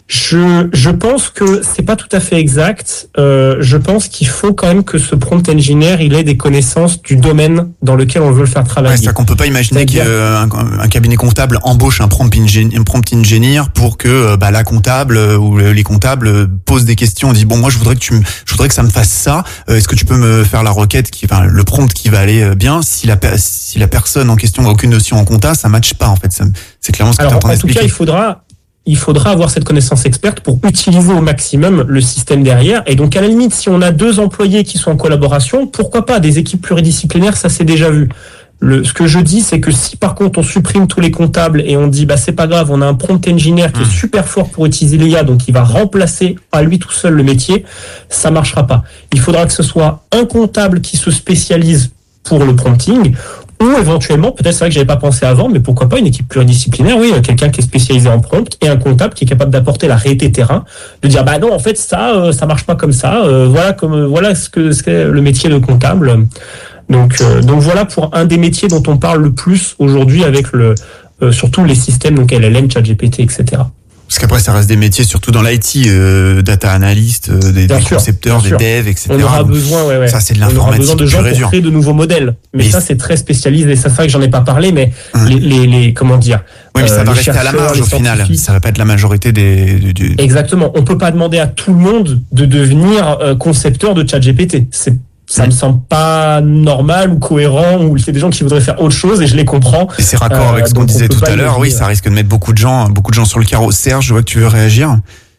Je, je pense que c'est pas tout à fait exact. Euh, je pense qu'il faut quand même que ce prompt engineer, il ait des connaissances du domaine dans lequel on veut le faire travailler. Ouais, c'est-à-dire qu'on peut pas imaginer qu'un un cabinet comptable embauche un prompt engineer, un prompt engineer pour que bah, la comptable ou les comptables posent des questions. On dit bon, moi je voudrais que tu, me, je voudrais que ça me fasse ça. Euh, est-ce que tu peux me faire la requête qui, enfin le prompt qui va aller bien. Si la si la personne en question n'a aucune notion en compta, ça matche pas en fait. Ça, c'est clairement ce que tu es en train d'expliquer. En tout cas, il faudra il faudra avoir cette connaissance experte pour utiliser au maximum le système derrière. Et donc, à la limite, si on a deux employés qui sont en collaboration, pourquoi pas des équipes pluridisciplinaires, ça c'est déjà vu. Le, ce que je dis, c'est que si par contre on supprime tous les comptables et on dit bah c'est pas grave, on a un prompt engineer qui est super fort pour utiliser l'I A, donc il va remplacer à lui tout seul le métier, ça marchera pas. Il faudra que ce soit un comptable qui se spécialise pour le prompting, ou éventuellement, peut-être c'est vrai que j'avais pas pensé avant, mais pourquoi pas une équipe pluridisciplinaire, oui, quelqu'un qui est spécialisé en prompt et un comptable qui est capable d'apporter la réalité terrain, de dire bah non en fait ça euh, ça marche pas comme ça, euh, voilà comme euh, voilà ce que c'est le métier de comptable. Donc euh, donc voilà pour un des métiers dont on parle le plus aujourd'hui avec le euh, surtout les systèmes donc L L M, ChatGPT, et cetera. Parce qu'après, ça reste des métiers, surtout dans l'I T, euh, data analyst, euh, des, des sûr, concepteurs, des devs, et cetera. On aura besoin, ouais, ouais. Ça, c'est de l'informatique. On aura besoin de gens pour créer de nouveaux modèles. Mais, mais ça, c'est très spécialisé. Ça, c'est vrai que j'en ai pas parlé, mais hum. les, les, les, comment dire. Oui, mais ça euh, va rester à la marge au final. Ça va pas être la majorité des, du, du... Exactement. On peut pas demander à tout le monde de devenir euh, concepteur de ChatGPT. C'est ça me semble pas normal ou cohérent, ou c'est des gens qui voudraient faire autre chose et je les comprends. Et c'est raccord avec euh, ce qu'on disait tout à l'heure. Oui, ça risque de mettre beaucoup de gens, beaucoup de gens sur le carreau. Serge, je vois que tu veux réagir.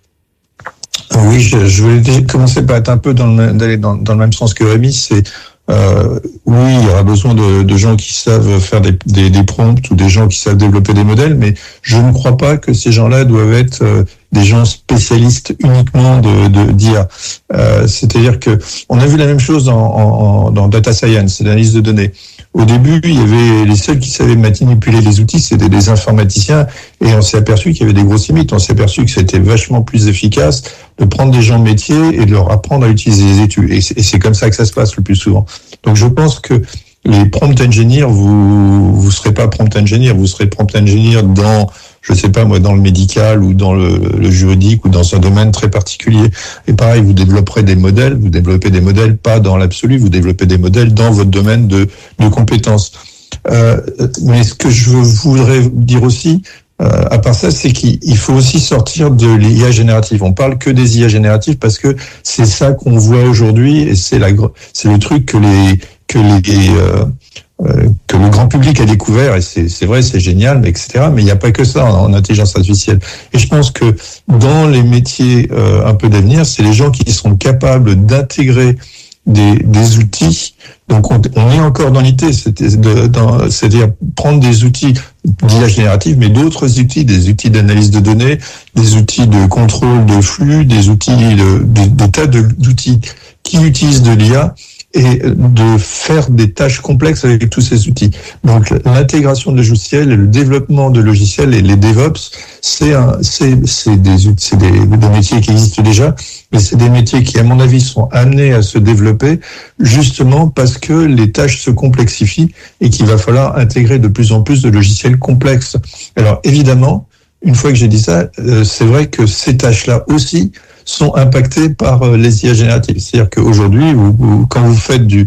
Oui, je, je voulais commencer par être un peu dans le, d'aller dans, dans le même sens que Rémi. C'est euh, oui, il y aura besoin de, de gens qui savent faire des, des, des prompts ou des gens qui savent développer des modèles, mais je ne crois pas que ces gens-là doivent être euh, des gens spécialistes uniquement de, de d'I A. Euh, c'est-à-dire que on a vu la même chose dans, en, dans data science, l'analyse de données. Au début, il y avait les seuls qui savaient manipuler les outils, c'était des informaticiens, et on s'est aperçu qu'il y avait des grosses limites. On s'est aperçu que c'était vachement plus efficace de prendre des gens de métier et de leur apprendre à utiliser les études. Et c'est, et c'est comme ça que ça se passe le plus souvent. Donc je pense que les prompt engineers, vous vous serez pas prompt engineer, vous serez prompt engineer dans, je sais pas moi, dans le médical ou dans le, le juridique ou dans un domaine très particulier. Et pareil, vous développerez des modèles, vous développez des modèles pas dans l'absolu, vous développez des modèles dans votre domaine de, de compétences. Euh, mais ce que je voudrais dire aussi, euh, à part ça, c'est qu'il faut aussi sortir de l'I A générative. On parle que des I A génératives parce que c'est ça qu'on voit aujourd'hui et c'est la, c'est le truc que les, que les, euh, Euh, que le grand public a découvert, et c'est, c'est vrai, c'est génial, mais et cetera. Mais il n'y a pas que ça en, en intelligence artificielle. Et je pense que dans les métiers euh, un peu d'avenir, c'est les gens qui seront capables d'intégrer des, des outils. Donc on, on est encore dans l'I T, c'est, de, dans, c'est-à-dire prendre des outils d'I A générative, mais d'autres outils, des outils d'analyse de données, des outils de contrôle de flux, des outils, de, de, de tas de, d'outils qui utilisent de l'I A, et de faire des tâches complexes avec tous ces outils. Donc l'intégration de logiciels et le développement de logiciels et les DevOps, c'est un, c'est, c'est des, c'est des, des métiers qui existent déjà, mais c'est des métiers qui, à mon avis, sont amenés à se développer justement parce que les tâches se complexifient et qu'il va falloir intégrer de plus en plus de logiciels complexes. Alors évidemment, une fois que j'ai dit ça, euh, c'est vrai que ces tâches-là aussi sont impactés par les I A génératives. C'est-à-dire qu'aujourd'hui, vous, vous, quand vous faites du,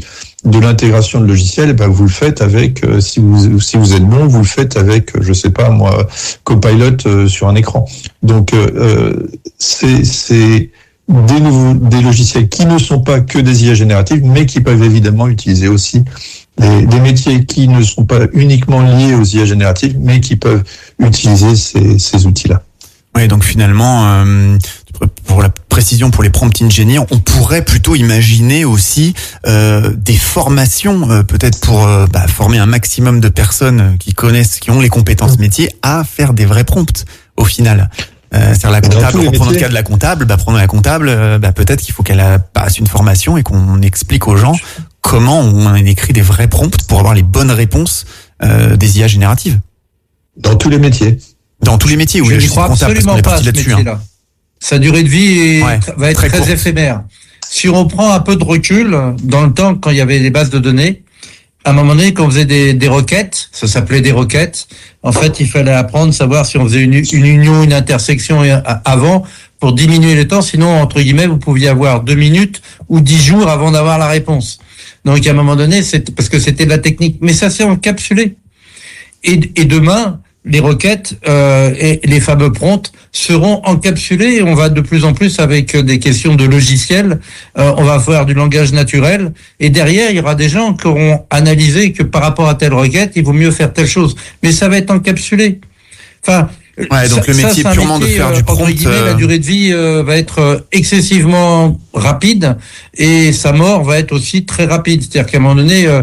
de l'intégration de logiciels, ben vous le faites avec, euh, si vous si vous êtes bon, vous le faites avec, je sais pas moi, Copilot euh, sur un écran. Donc euh, c'est c'est des nouveaux des logiciels qui ne sont pas que des I A génératives, mais qui peuvent évidemment utiliser aussi des, des métiers qui ne sont pas uniquement liés aux I A génératives, mais qui peuvent utiliser ces ces outils-là. Oui, donc finalement, euh, pour la précision, pour les prompt engineers, on pourrait plutôt imaginer aussi euh, des formations, euh, peut-être pour euh, bah, former un maximum de personnes qui connaissent, qui ont les compétences métiers, à faire des vrais prompts au final. Euh, c'est-à-dire la comptable, on prend notre cas de la comptable, bah, prenons la comptable, euh, bah, peut-être qu'il faut qu'elle passe une formation et qu'on explique aux gens comment on écrit des vrais prompts pour avoir les bonnes réponses euh, des I A génératives. Dans tous les métiers. Dans tous les métiers, oui. Je ne crois absolument pas à ce métier-là. Hein. Sa durée de vie est, ouais, va être très, très éphémère. Si on prend un peu de recul, dans le temps, quand il y avait des bases de données, à un moment donné, quand on faisait des, des requêtes, ça s'appelait des requêtes, en fait, il fallait apprendre, savoir si on faisait une, une union, une intersection avant, pour diminuer le temps, sinon, entre guillemets, vous pouviez avoir deux minutes ou dix jours avant d'avoir la réponse. Donc, à un moment donné, c'est parce que c'était de la technique. Mais ça s'est encapsulé. Et, et demain, les requêtes euh, et les fameux prompts seront encapsulés et on va de plus en plus avec des questions de logiciels, euh, on va faire du langage naturel et derrière il y aura des gens qui auront analysé que par rapport à telle requête il vaut mieux faire telle chose, mais ça va être encapsulé. Enfin, ouais, donc ça, le métier ça, purement métier, de faire euh, du prompt, guillemets, euh... la durée de vie euh, va être excessivement rapide et sa mort va être aussi très rapide. C'est-à-dire qu'à un moment donné, euh,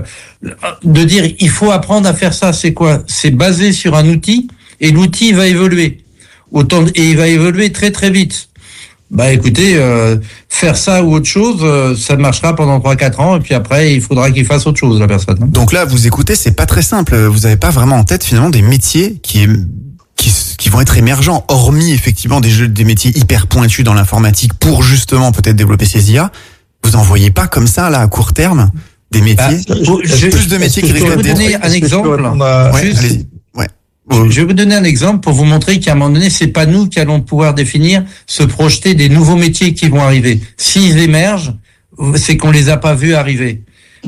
de dire il faut apprendre à faire ça, c'est quoi ? C'est basé sur un outil et l'outil va évoluer. Autant de, et il va évoluer très très vite. Bah écoutez, euh, faire ça ou autre chose, euh, ça marchera pendant trois quatre ans et puis après il faudra qu'il fasse autre chose la personne. Hein. Donc là, vous écoutez, c'est pas très simple. Vous n'avez pas vraiment en tête finalement des métiers qui qui, qui vont être émergents, hormis effectivement des jeux, des métiers hyper pointus dans l'informatique pour justement peut-être développer ces I A. Vous en voyez pas comme ça là à court terme des métiers, ah, je, plus de métiers qui risquent d'être. Je vais vous donner un exemple. Ouais, allez-y. Ouais. Je vais vous donner un exemple pour vous montrer qu'à un moment donné, c'est pas nous qui allons pouvoir définir, se projeter des nouveaux métiers qui vont arriver. S'ils émergent, c'est qu'on les a pas vus arriver.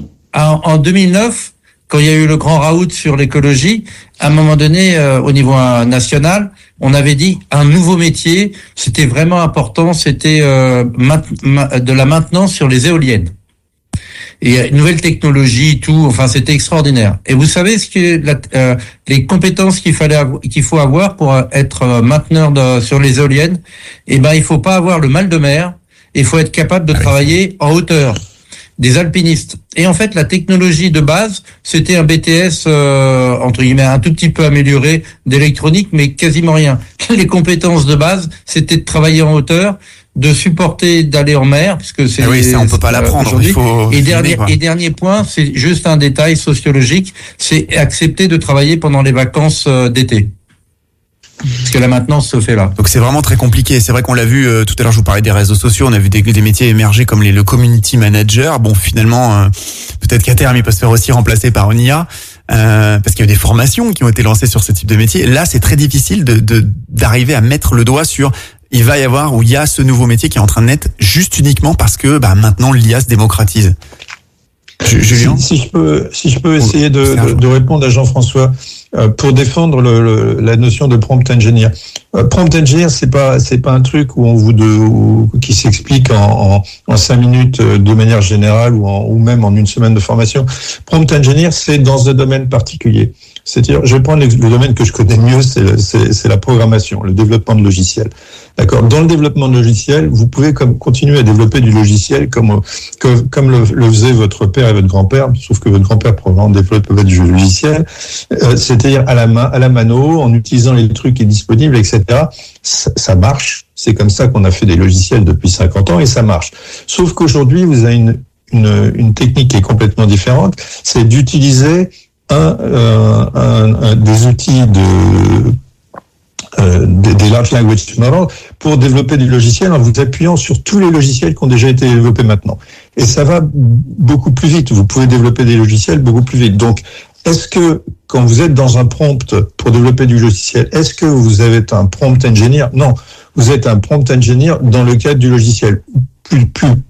En, en deux mille neuf, quand il y a eu le grand raout sur l'écologie, à un moment donné, euh, au niveau national, on avait dit un nouveau métier, c'était vraiment important, c'était euh, de la maintenance sur les éoliennes. Et une nouvelle technologie, tout, enfin c'était extraordinaire. Et vous savez ce que la, euh, les compétences qu'il fallait avoir, qu'il faut avoir pour être mainteneur de, sur les éoliennes, eh ben il faut pas avoir le mal de mer, il faut être capable de travailler en hauteur. Des alpinistes. Et en fait, la technologie de base, c'était un B T S euh, entre guillemets un tout petit peu amélioré d'électronique, mais quasiment rien. Les compétences de base, c'était de travailler en hauteur, de supporter d'aller en mer, puisque c'est. Ah oui, ça on peut pas l'apprendre. Il faut et dernier filmer, et dernier point, c'est juste un détail sociologique, c'est accepter de travailler pendant les vacances euh, d'été. Parce que la maintenance se fait là. Donc c'est vraiment très compliqué. C'est vrai qu'on l'a vu euh, tout à l'heure. Je vous parlais des réseaux sociaux. On a vu des, des métiers émerger comme les le community manager. Bon, finalement, euh, peut-être qu'à terme, il peut se faire aussi remplacer par une I A euh, parce qu'il y a eu des formations qui ont été lancées sur ce type de métier. Là, c'est très difficile de, de d'arriver à mettre le doigt sur. Il va y avoir ou il y a ce nouveau métier qui est en train de naître juste uniquement parce que bah maintenant l'I A se démocratise. Julien, si, si je peux, si je peux essayer de, de, de répondre à Jean-François euh, pour défendre le, le, la notion de prompt engineer. Euh, prompt engineer, c'est pas, c'est pas un truc où on vous de, où, qui s'explique en, en, en cinq minutes de manière générale ou, en, ou même en une semaine de formation. Prompt engineer, c'est dans un domaine particulier. C'est-à-dire, je vais prendre le domaine que je connais mieux, c'est, c'est, c'est la programmation, le développement de logiciels. D'accord. Dans le développement de logiciels, vous pouvez comme continuer à développer du logiciel comme que, comme le, le faisait votre père et votre grand-père, sauf que votre grand-père probablement développait du logiciel, euh, c'est-à-dire à la main, à la mano, en utilisant les trucs qui sont disponibles, et cetera. Ça, ça marche. C'est comme ça qu'on a fait des logiciels depuis cinquante ans et ça marche. Sauf qu'aujourd'hui, vous avez une, une, une technique qui est complètement différente, c'est d'utiliser Un, euh, un, un des outils de euh, des, des large language models pour développer du logiciel en vous appuyant sur tous les logiciels qui ont déjà été développés maintenant. Et ça va beaucoup plus vite. Vous pouvez développer des logiciels beaucoup plus vite. Donc, est-ce que quand vous êtes dans un prompt pour développer du logiciel, est-ce que vous êtes un prompt engineer ? Non, vous êtes un prompt engineer dans le cadre du logiciel. Plus, plus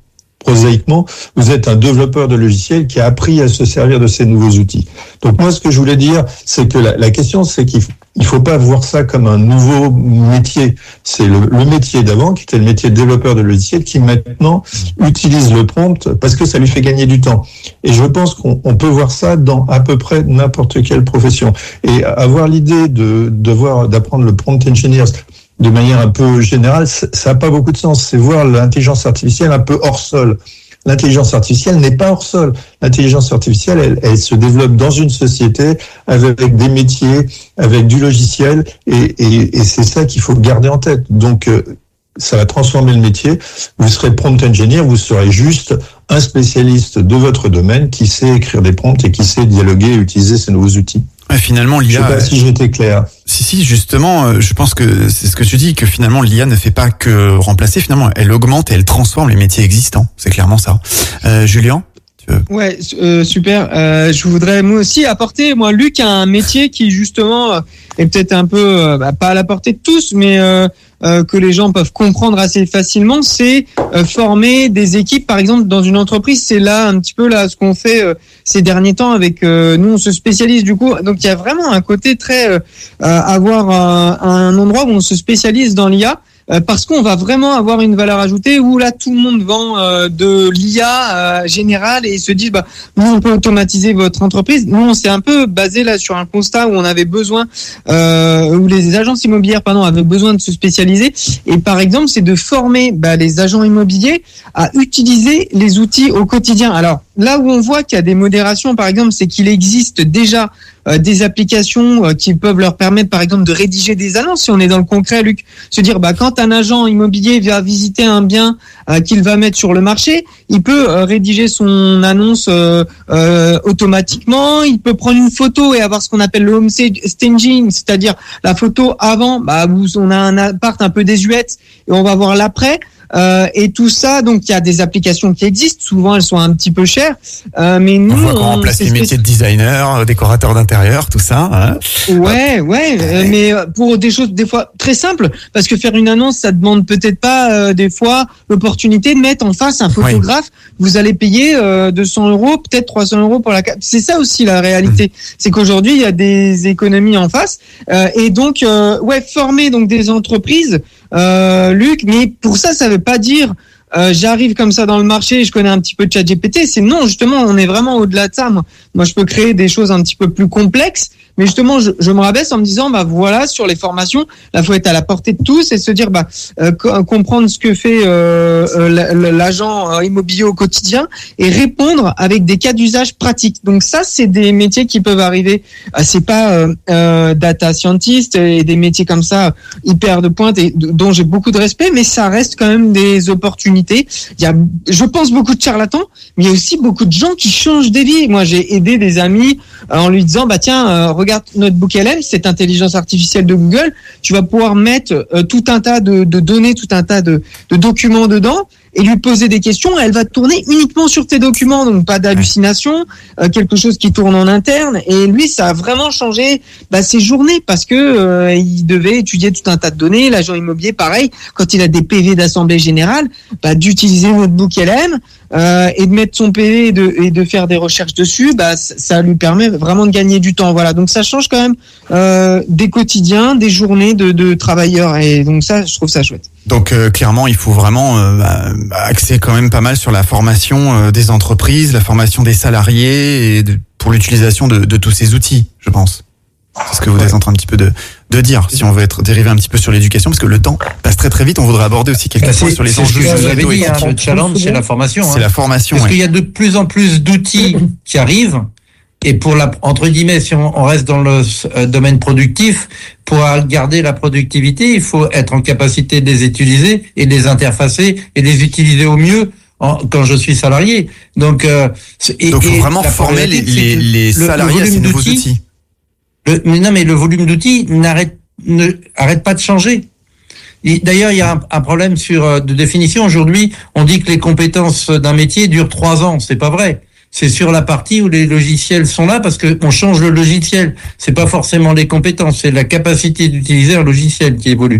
prosaïquement, vous êtes un développeur de logiciels qui a appris à se servir de ces nouveaux outils. Donc moi, ce que je voulais dire, c'est que la, la question, c'est qu'il faut, il faut pas voir ça comme un nouveau métier. C'est le, le métier d'avant, qui était le métier de développeur de logiciels, qui maintenant utilise le prompt parce que ça lui fait gagner du temps. Et je pense qu'on on peut voir ça dans à peu près n'importe quelle profession. Et avoir l'idée de devoir d'apprendre le prompt engineer de manière un peu générale, ça n'a pas beaucoup de sens. C'est voir l'intelligence artificielle un peu hors sol. L'intelligence artificielle n'est pas hors sol. L'intelligence artificielle, elle, elle se développe dans une société avec des métiers, avec du logiciel, et, et, et c'est ça qu'il faut garder en tête. Donc, euh, ça va transformer le métier. Vous serez prompt engineer, vous serez juste un spécialiste de votre domaine qui sait écrire des prompts et qui sait dialoguer et utiliser ces nouveaux outils. Ouais, finalement, l'I A. Je sais pas si j'étais clair. Si, si, justement, je pense que c'est ce que tu dis, que finalement, l'I A ne fait pas que remplacer, finalement, elle augmente et elle transforme les métiers existants. C'est clairement ça. Euh, Julien? Tu veux... Ouais, euh, super. Euh, je voudrais, moi aussi, apporter, moi, Luc a un métier qui, justement, est peut-être un peu, euh, bah, pas à la portée de tous, mais, euh, Euh, que les gens peuvent comprendre assez facilement, c'est euh, former des équipes, par exemple dans une entreprise. C'est là un petit peu là ce qu'on fait euh, ces derniers temps avec euh, nous, on se spécialise du coup. Donc il y a vraiment un côté très euh, avoir un, un endroit où on se spécialise dans l'I A. Euh, parce qu'on va vraiment avoir une valeur ajoutée où là tout le monde vend euh, de l'I A euh, générale et se dit bah nous on peut automatiser votre entreprise. Nous on s'est un peu basé là sur un constat où on avait besoin euh, où les agences immobilières pardon avaient besoin de se spécialiser et par exemple c'est de former bah, les agents immobiliers à utiliser les outils au quotidien. Alors là où on voit qu'il y a des modérations par exemple c'est qu'il existe déjà euh, des applications euh, qui peuvent leur permettre par exemple de rédiger des annonces si on est dans le concret Luc, se dire bah quand un agent immobilier vient visiter un bien euh, qu'il va mettre sur le marché, il peut euh, rédiger son annonce euh, euh, automatiquement, il peut prendre une photo et avoir ce qu'on appelle le home staging, c'est-à-dire la photo avant, bah, où on a un appart un peu désuète et on va voir l'après. Euh, et tout ça, donc il y a des applications qui existent. Souvent, elles sont un petit peu chères, euh, mais nous, on voit qu'on remplace les métiers de designer, décorateur d'intérieur, tout ça. Hein ouais, ouais, euh, mais pour des choses des fois très simples, parce que faire une annonce, ça demande peut-être pas euh, des fois l'opportunité de mettre en face un photographe. Oui. Vous allez payer euh, deux cents euros, peut-être trois cents euros pour la. C'est ça aussi la réalité, mmh. c'est qu'aujourd'hui il y a des économies en face, euh, et donc euh, ouais, former donc des entreprises. Euh, Luc, mais pour ça, ça veut pas dire euh, j'arrive comme ça dans le marché, je connais un petit peu de ChatGPT. C'est non, justement, on est vraiment au-delà de ça. Moi, moi, je peux créer des choses un petit peu plus complexes, mais justement, je, je me rabaisse en me disant, bah voilà, sur les formations, là, faut être à la portée de tous et se dire, bah euh, comprendre ce que fait euh, euh, l'agent immobilier au quotidien et répondre avec des cas d'usage pratiques. Donc ça, c'est des métiers qui peuvent arriver. Euh, c'est pas euh, euh, data scientist et des métiers comme ça hyper de pointe et dont j'ai beaucoup de respect, mais ça reste quand même des opportunités. Il y a, je pense, beaucoup de charlatans, mais il y a aussi beaucoup de gens qui changent des vies. Moi, j'ai aidé des amis en lui disant, bah tiens, euh, regarde Notebook L M, cette intelligence artificielle de Google, tu vas pouvoir mettre euh, tout un tas de, de données, tout un tas de, de documents dedans et lui poser des questions. Elle va tourner uniquement sur tes documents, donc pas d'hallucination, euh, quelque chose qui tourne en interne. Et lui, ça a vraiment changé bah, ses journées parce que euh, il devait étudier tout un tas de données. L'agent immobilier, pareil, quand il a des P V d'assemblée générale, bah, d'utiliser Notebook L M euh, et de mettre son P V et de, et de faire des recherches dessus, bah, ça lui permet vraiment de gagner du temps. Voilà, donc ça change quand même euh, des quotidiens, des journées de, de travailleurs. Et donc ça, je trouve ça chouette. Donc euh, clairement, il faut vraiment euh, axer quand même pas mal sur la formation euh, des entreprises, la formation des salariés et de, pour l'utilisation de, de tous ces outils, je pense. C'est ce que vous êtes en train un petit peu de, de dire, si on veut être dérivé un petit peu sur l'éducation, parce que le temps passe très très vite. On voudrait aborder aussi quelques points sur les enjeux. Vous avez dit, hein, le challenge, c'est la formation. C'est hein. la formation. Parce ouais. qu'il y a de plus en plus d'outils qui arrivent. Et pour la, entre guillemets, si on reste dans le euh, domaine productif, pour garder la productivité, il faut être en capacité de les utiliser et de les interfacer et de les utiliser au mieux en, quand je suis salarié. Donc, euh, et, donc, il faut vraiment former les, les, les salariés à ces nouveaux outils. Le, mais non, mais le volume d'outils n'arrête, ne, arrête pas de changer. D'ailleurs, il y a un, un problème sur de définition. Aujourd'hui, on dit que les compétences d'un métier durent trois ans. C'est pas vrai. C'est sur la partie où les logiciels sont là parce que on change le logiciel. C'est pas forcément les compétences, c'est la capacité d'utiliser un logiciel qui évolue.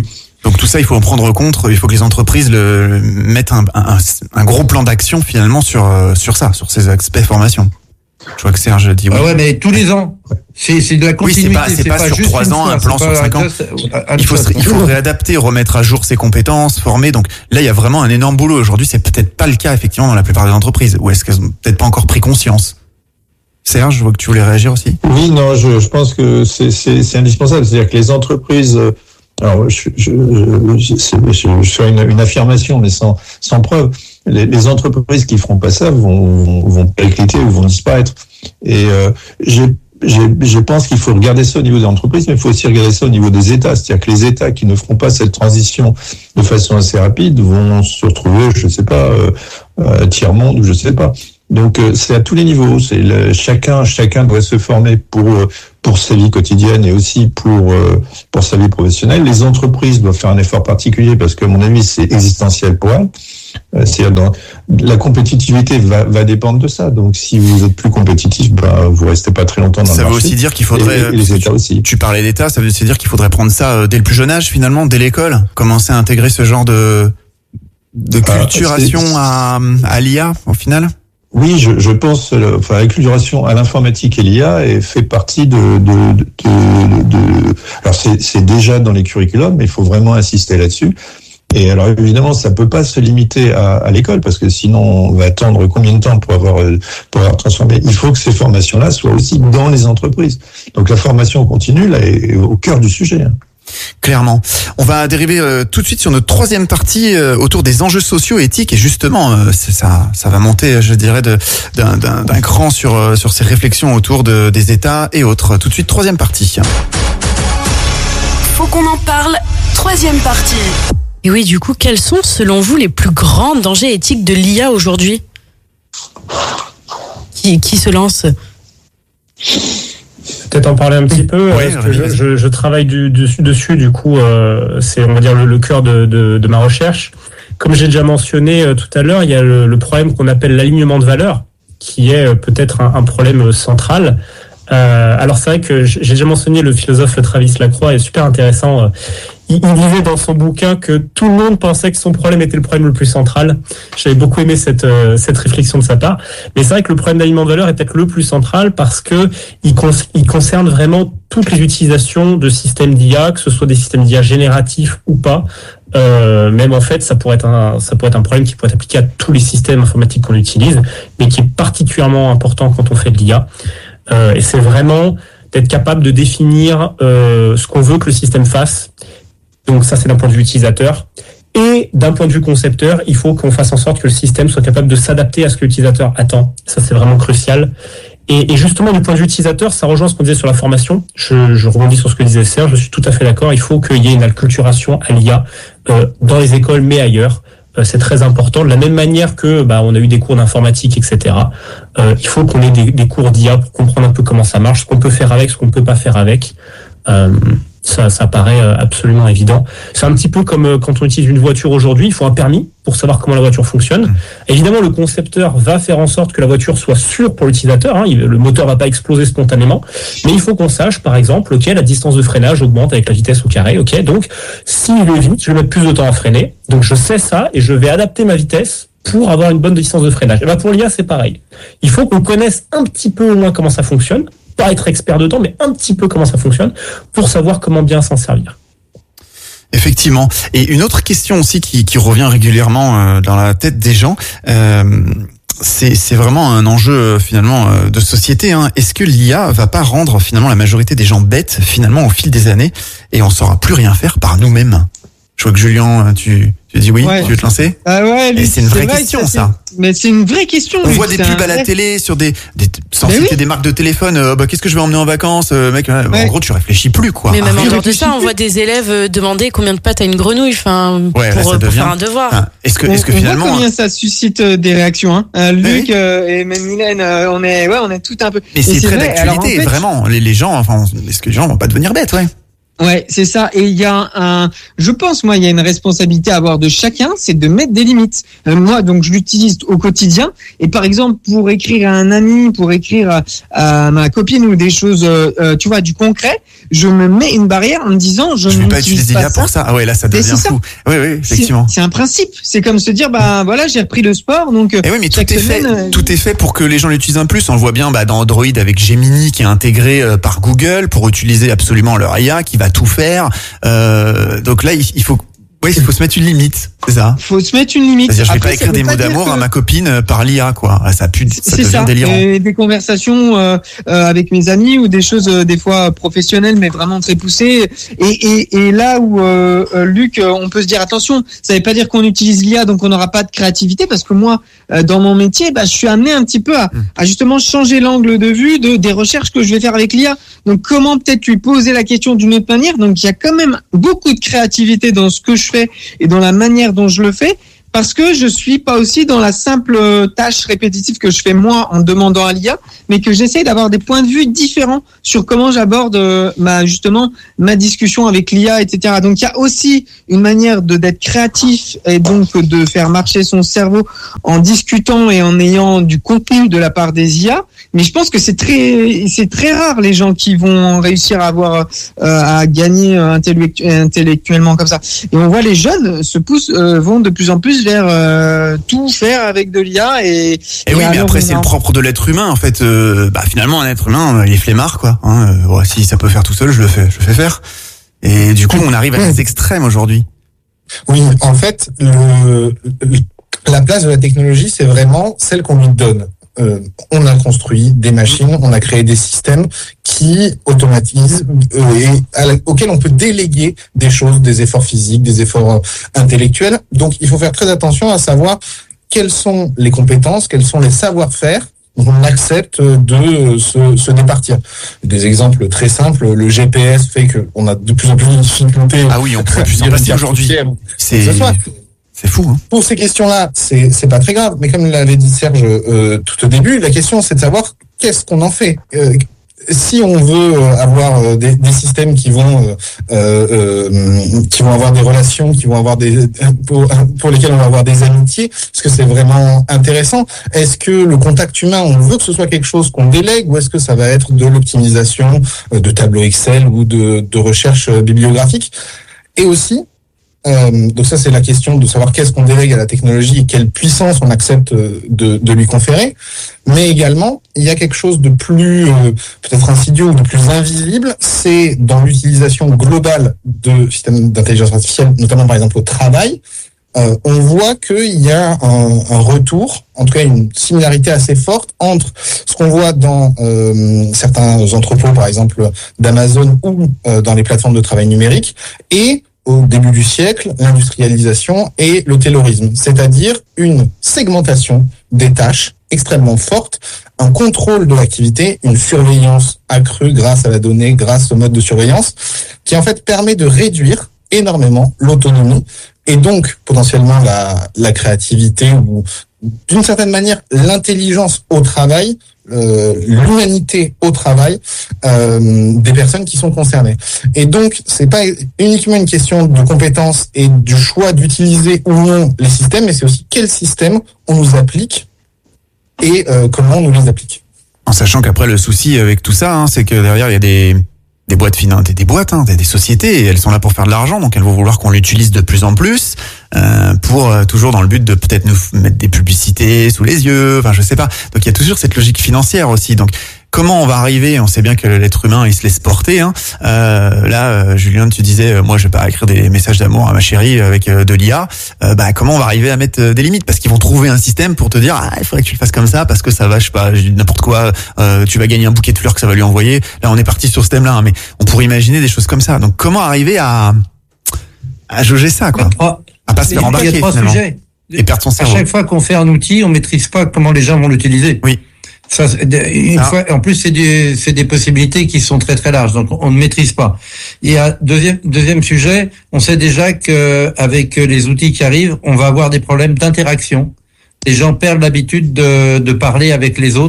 Donc tout ça, il faut en prendre compte. Il faut que les entreprises le, le mettent un, un, un gros plan d'action finalement sur sur ça, sur ces aspects formation. Je vois que Serge dit oui. Ah ouais, mais tous les ans. C'est, c'est de la continuité. Oui, c'est pas, c'est, c'est pas, pas sur trois ans, fois, un plan sur cinq ans. Il faut, il faut réadapter, remettre à jour ses compétences, former. Donc là, il y a vraiment un énorme boulot. Aujourd'hui, c'est peut-être pas le cas, effectivement, dans la plupart des entreprises. Ou est-ce qu'elles ont peut-être pas encore pris conscience? Serge, je vois que tu voulais réagir aussi. Oui, non, je, je pense que c'est, c'est, c'est indispensable. C'est-à-dire que les entreprises, alors, je, je, je, je, je, je fais une, une affirmation, mais sans, sans preuve. Les, les entreprises qui feront pas ça vont, vont péricliter ou vont disparaître. Et euh, j'ai, j'ai, je pense qu'il faut regarder ça au niveau des entreprises, mais il faut aussi regarder ça au niveau des États. C'est-à-dire que les États qui ne feront pas cette transition de façon assez rapide vont se retrouver, je sais pas, euh, euh, tiers-monde ou je sais pas. Donc euh, c'est à tous les niveaux. C'est le, chacun, chacun doit se former pour euh, pour sa vie quotidienne et aussi pour euh, pour sa vie professionnelle. Les entreprises doivent faire un effort particulier parce que, à mon avis, c'est existentiel pour elles. Euh, c'est dans, la compétitivité va va dépendre de ça. Donc si vous êtes plus compétitif, bah vous restez pas très longtemps dans ça le marché. Ça veut aussi dire qu'il faudrait. Et, et les États aussi. Tu parlais d'État, ça veut aussi dire qu'il faudrait prendre ça dès le plus jeune âge finalement, dès l'école, commencer à intégrer ce genre de de culturation ah, à à l'I A au final. Oui, je, je pense, enfin, l'acculturation à l'informatique et l'I A est fait partie de, de, de, de, de alors c'est, c'est déjà dans les curriculums, mais il faut vraiment insister là-dessus. Et alors évidemment, ça peut pas se limiter à, à l'école parce que sinon on va attendre combien de temps pour avoir pour avoir transformé. Il faut que ces formations-là soient aussi dans les entreprises. Donc la formation continue là est au cœur du sujet. Clairement. On va dériver euh, tout de suite sur notre troisième partie euh, autour des enjeux sociaux et éthiques et justement euh, c'est ça ça va monter je dirais de, d'un, d'un, d'un cran sur euh, sur ces réflexions autour de, des États et autres. Tout de suite troisième partie. Faut qu'on en parle. Troisième partie. Et oui, du coup, quels sont selon vous les plus grands dangers éthiques de l'I A aujourd'hui? Qui qui se lance? Peut-être en parler un petit peu. Oui, parce que je, je, je travaille du, dessus, dessus, du coup, euh, c'est on va dire le, le cœur de, de, de ma recherche. Comme j'ai déjà mentionné euh, tout à l'heure, il y a le, le problème qu'on appelle l'alignement de valeurs, qui est euh, peut-être un, un problème central. Euh, alors c'est vrai que j'ai déjà mentionné le philosophe Travis Lacroix, est super intéressant. Euh, il, il disait dans son bouquin que tout le monde pensait que son problème était le problème le plus central. J'avais beaucoup aimé cette euh, cette réflexion de sa part. Mais c'est vrai que le problème d'alignement de valeur est peut-être le plus central parce que il, con- il concerne vraiment toutes les utilisations de systèmes d'I A, que ce soit des systèmes d'I A génératifs ou pas. Euh, même en fait, ça pourrait être un ça pourrait être un problème qui pourrait être appliqué à tous les systèmes informatiques qu'on utilise, mais qui est particulièrement important quand on fait de l'I A. Euh, et c'est vraiment d'être capable de définir euh, ce qu'on veut que le système fasse. Donc ça, c'est d'un point de vue utilisateur. Et d'un point de vue concepteur, il faut qu'on fasse en sorte que le système soit capable de s'adapter à ce que l'utilisateur attend. Ça, c'est vraiment crucial. Et, et justement, du point de vue utilisateur, ça rejoint ce qu'on disait sur la formation. Je, je rebondis sur ce que disait Serge, je suis tout à fait d'accord. Il faut qu'il y ait une acculturation à l'I A euh, dans les écoles, mais ailleurs. C'est très important. De la même manière que bah, on a eu des cours d'informatique, et cetera. Euh, il faut qu'on ait des, des cours d'I A pour comprendre un peu comment ça marche, ce qu'on peut faire avec, ce qu'on peut pas faire avec. Euh, ça, ça paraît absolument évident. C'est un petit peu comme quand on utilise une voiture aujourd'hui, il faut un permis pour savoir comment la voiture fonctionne. Évidemment, le concepteur va faire en sorte que la voiture soit sûre pour l'utilisateur. Hein, le moteur va pas exploser spontanément, mais il faut qu'on sache, par exemple, ok, la distance de freinage augmente avec la vitesse au carré. Ok, donc s'il est vite, je vais mettre plus de temps à freiner. Donc je sais ça et je vais adapter ma vitesse pour avoir une bonne distance de freinage. Et ben pour l'I A, c'est pareil. Il faut qu'on connaisse un petit peu au moins comment ça fonctionne. Pas être expert dedans, mais un petit peu comment ça fonctionne pour savoir comment bien s'en servir. Effectivement. Et une autre question aussi qui, qui revient régulièrement euh, dans la tête des gens, euh, c'est, c'est vraiment un enjeu euh, finalement euh, de société. Hein. Est-ce que l'I A va pas rendre finalement la majorité des gens bêtes finalement au fil des années et on saura plus rien faire par nous-mêmes? Je vois que Julien, tu, tu dis oui, ouais. Tu veux te lancer? Ah ouais, lui, et c'est une vraie c'est vrai question, ça. ça. Mais c'est une vraie question. On lui, voit des pubs à la vrai... télé sur des, des sans citer oui. des marques de téléphone. Euh, bah, qu'est-ce que je vais emmener en vacances, euh, mec ouais. En gros, tu réfléchis plus, quoi. Mais même en dehors de ça, on voit des élèves demander combien de pattes a une grenouille, enfin, ouais, pour, là, pour faire un devoir. Ah, est-ce que, on, est-ce que on finalement, voit combien ça suscite des réactions. Hein. Euh, Luc oui. euh, et même Mylène, euh, on est, ouais, on est tout un peu. Mais c'est, c'est très vrai. d'actualité, Alors, en fait, vraiment. Les, les gens, enfin, est-ce que les gens vont pas devenir bêtes, ouais? Ouais, c'est ça. Et il y a un, je pense, moi, il y a une responsabilité à avoir de chacun, c'est de mettre des limites. Euh, moi, donc, je l'utilise au quotidien. Et par exemple, pour écrire à un ami, pour écrire à, à ma copine ou des choses, euh, tu vois, du concret, je me mets une barrière en me disant, je, je vais pas utiliser pas l'I A pour ça. Ah ouais, là, ça devient fou. Oui, oui, effectivement. C'est, c'est un principe. C'est comme se dire, bah voilà, j'ai repris le sport, donc. Et oui, mais tout est semaine, fait. Euh... Tout est fait pour que les gens l'utilisent un plus. On le voit bien, bah, dans Android avec Gemini qui est intégré euh, par Google pour utiliser absolument leur I A qui va tout faire. Euh, donc là, il, il faut, oui, il faut se mettre une limite, c'est ça. Il faut se mettre une limite. C'est-à-dire, je vais Après, pas écrire des mots d'amour que... à ma copine par l'I A, quoi. Ça pue, ça c'est devient ça. délirant. Et des conversations euh, euh, avec mes amis ou des choses euh, des fois professionnelles, mais vraiment très poussées. Et, et, et là où euh, euh, Luc, on peut se dire attention, ça veut pas dire qu'on utilise l'I A donc on n'aura pas de créativité, parce que moi, euh, dans mon métier, bah, je suis amené un petit peu à, à justement changer l'angle de vue de des recherches que je vais faire avec l'I A. Donc comment peut-être lui poser la question d'une autre manière. Donc il y a quand même beaucoup de créativité dans ce que je fais et dans la manière dont je le fais, parce que je suis pas aussi dans la simple tâche répétitive que je fais moi en demandant à l'I A, mais que j'essaie d'avoir des points de vue différents sur comment j'aborde ma justement ma discussion avec l'I A, et cetera. Donc il y a aussi une manière de d'être créatif et donc de faire marcher son cerveau en discutant et en ayant du contenu de la part des I A. Mais je pense que c'est très c'est très rare les gens qui vont réussir à avoir euh, à gagner intellectu- intellectuellement comme ça. Et on voit les jeunes se poussent euh, vont de plus en plus vers euh, tout faire avec de l'I A et, et, et oui, mais après c'est le propre de l'être humain en fait. Euh, bah finalement un être humain il est flemmard quoi. Hein, euh, ouais, si ça peut faire tout seul, je le fais, je le fais faire. Et du coup on arrive à des extrêmes aujourd'hui. Oui, en fait le, la place de la technologie c'est vraiment celle qu'on lui donne. Euh, on a construit des machines, on a créé des systèmes qui automatisent euh, et à la, auxquels on peut déléguer des choses, des efforts physiques, des efforts euh, intellectuels. Donc, il faut faire très attention à savoir quelles sont les compétences, quels sont les savoir-faire dont on accepte de se, se départir. Des exemples très simples, le G P S fait qu'on a de plus en plus de difficultés. Ah oui, on pourrait plus en passer aujourd'hui. C'est... C'est fou, hein. Pour ces questions-là, c'est c'est pas très grave. Mais comme l'avait dit Serge euh, tout au début, la question c'est de savoir qu'est-ce qu'on en fait. Euh, si on veut avoir des, des systèmes qui vont euh, euh, qui vont avoir des relations, qui vont avoir des pour, pour lesquels on va avoir des amitiés, est-ce que c'est vraiment intéressant? Est-ce que le contact humain, on veut que ce soit quelque chose qu'on délègue, ou est-ce que ça va être de l'optimisation de tableaux Excel ou de, de recherche bibliographique? Et aussi, Euh, donc ça c'est la question de savoir qu'est-ce qu'on délègue à la technologie et quelle puissance on accepte de, de lui conférer. Mais également, il y a quelque chose de plus euh, peut-être insidieux ou de plus invisible, c'est dans l'utilisation globale de systèmes d'intelligence artificielle, notamment par exemple au travail. Euh, on voit qu'il y a un, un retour, en tout cas une similarité assez forte entre ce qu'on voit dans euh, certains entrepôts, par exemple d'Amazon ou euh, dans les plateformes de travail numérique, et au début du siècle, l'industrialisation et le taylorisme, c'est-à-dire une segmentation des tâches extrêmement forte, un contrôle de l'activité, une surveillance accrue grâce à la donnée, grâce au mode de surveillance, qui en fait permet de réduire énormément l'autonomie et donc potentiellement la, la créativité ou d'une certaine manière l'intelligence au travail, euh, l'humanité au travail euh, des personnes qui sont concernées. Et donc c'est pas uniquement une question de compétences et du choix d'utiliser ou non les systèmes, mais c'est aussi quel système on nous applique et euh, comment on nous les applique. En sachant qu'après le souci avec tout ça, hein, c'est que derrière il y a des des boîtes finances, des, des boîtes, hein, des, des sociétés, et elles sont là pour faire de l'argent, donc elles vont vouloir qu'on l'utilise de plus en plus, euh, pour euh, toujours dans le but de peut-être nous mettre des publicités sous les yeux, enfin je sais pas. Donc il y a toujours cette logique financière aussi. Donc comment on va arriver? On sait bien que l'être humain il se laisse porter. Hein. Euh, là, euh, Julien, tu disais, euh, moi je vais pas écrire des messages d'amour à ma chérie avec euh, de l'I A. Euh, bah comment on va arriver à mettre euh, des limites? Parce qu'ils vont trouver un système pour te dire, ah il faudrait que tu le fasses comme ça parce que ça va, je sais pas, n'importe quoi. Euh, tu vas gagner un bouquet de fleurs que ça va lui envoyer. Là, on est parti sur ce thème-là, hein, mais on pourrait imaginer des choses comme ça. Donc comment arriver à à jauger ça, quoi, trois, à pas se faire embarquer. Il y a trois finalement, sujets. Et perdre son cerveau. À chaque fois qu'on fait un outil, on maîtrise pas comment les gens vont l'utiliser. Oui. Ça, une ah. fois, en plus, c'est des, c'est des possibilités qui sont très très larges, donc on ne maîtrise pas. Il y a deuxième deuxième sujet, on sait déjà que avec les outils qui arrivent, on va avoir des problèmes d'interaction. Les gens perdent l'habitude de, de parler avec les autres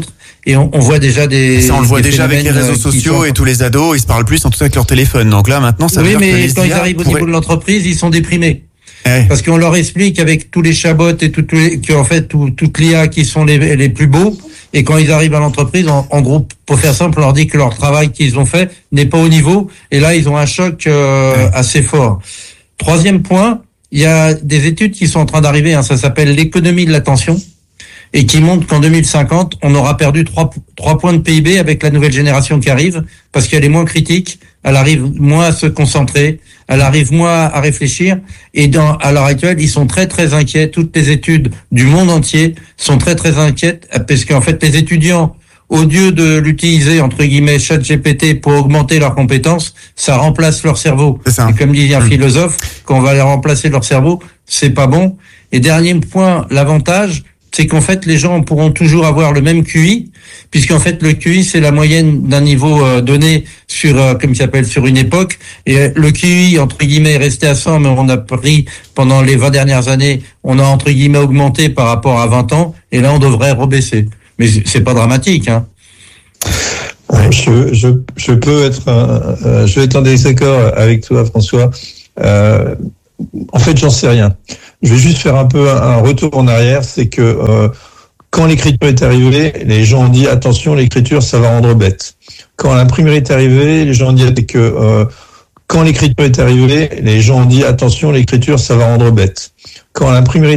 Et on, on voit déjà des. Ça, on le voit des déjà avec les réseaux sociaux sont... et tous les ados, ils se parlent plus en tout cas avec leur téléphone. Donc là, maintenant, ça veut oui, dire mais que les quand I A ils arrivent pourraient... au niveau de l'entreprise, ils sont déprimés. Ouais. Parce qu'on leur explique avec tous les chabots et toutes les, qu'en fait, tout, toutes l'I A qui sont les, les plus beaux. Et quand ils arrivent à l'entreprise, en, en gros, pour faire simple, on leur dit que leur travail qu'ils ont fait n'est pas au niveau. Et là, ils ont un choc euh, ouais. assez fort. Troisième point, il y a des études qui sont en train d'arriver. Hein, ça s'appelle l'économie de l'attention. Et qui montre qu'en deux mille cinquante, on aura perdu trois, trois points de P I B avec la nouvelle génération qui arrive, parce qu'elle est moins critique, elle arrive moins à se concentrer, elle arrive moins à réfléchir, et dans, à l'heure actuelle, ils sont très très inquiets, toutes les études du monde entier sont très très inquiètes, parce qu'en fait, les étudiants, au lieu de l'utiliser, entre guillemets, ChatGPT pour augmenter leurs compétences, ça remplace leur cerveau. C'est ça. Et comme dit un mmh. philosophe, quand on va les remplacer leur cerveau, c'est pas bon. Et dernier point, l'avantage, c'est qu'en fait, les gens pourront toujours avoir le même Q I, puisqu'en fait, le Q I, c'est la moyenne d'un niveau euh, donné sur, euh, comme il s'appelle, sur une époque. Et euh, le Q I, entre guillemets, est resté à cent, mais on a pris, pendant les vingt dernières années, on a, entre guillemets, augmenté par rapport à vingt ans, et là, on devrait rebaisser. Mais c'est pas dramatique, hein. Je, je, je peux être, euh, je vais être en désaccord avec toi, François. Euh, en fait, j'en sais rien. Je vais juste faire un peu un retour en arrière, c'est que euh, quand l'écriture est arrivée, les gens ont dit attention, l'écriture ça va rendre bête. Quand l'imprimerie est arrivée, les gens ont dit que euh, quand l'écriture est arrivée, les gens ont dit attention, l'écriture ça va rendre bête. Quand l'imprimerie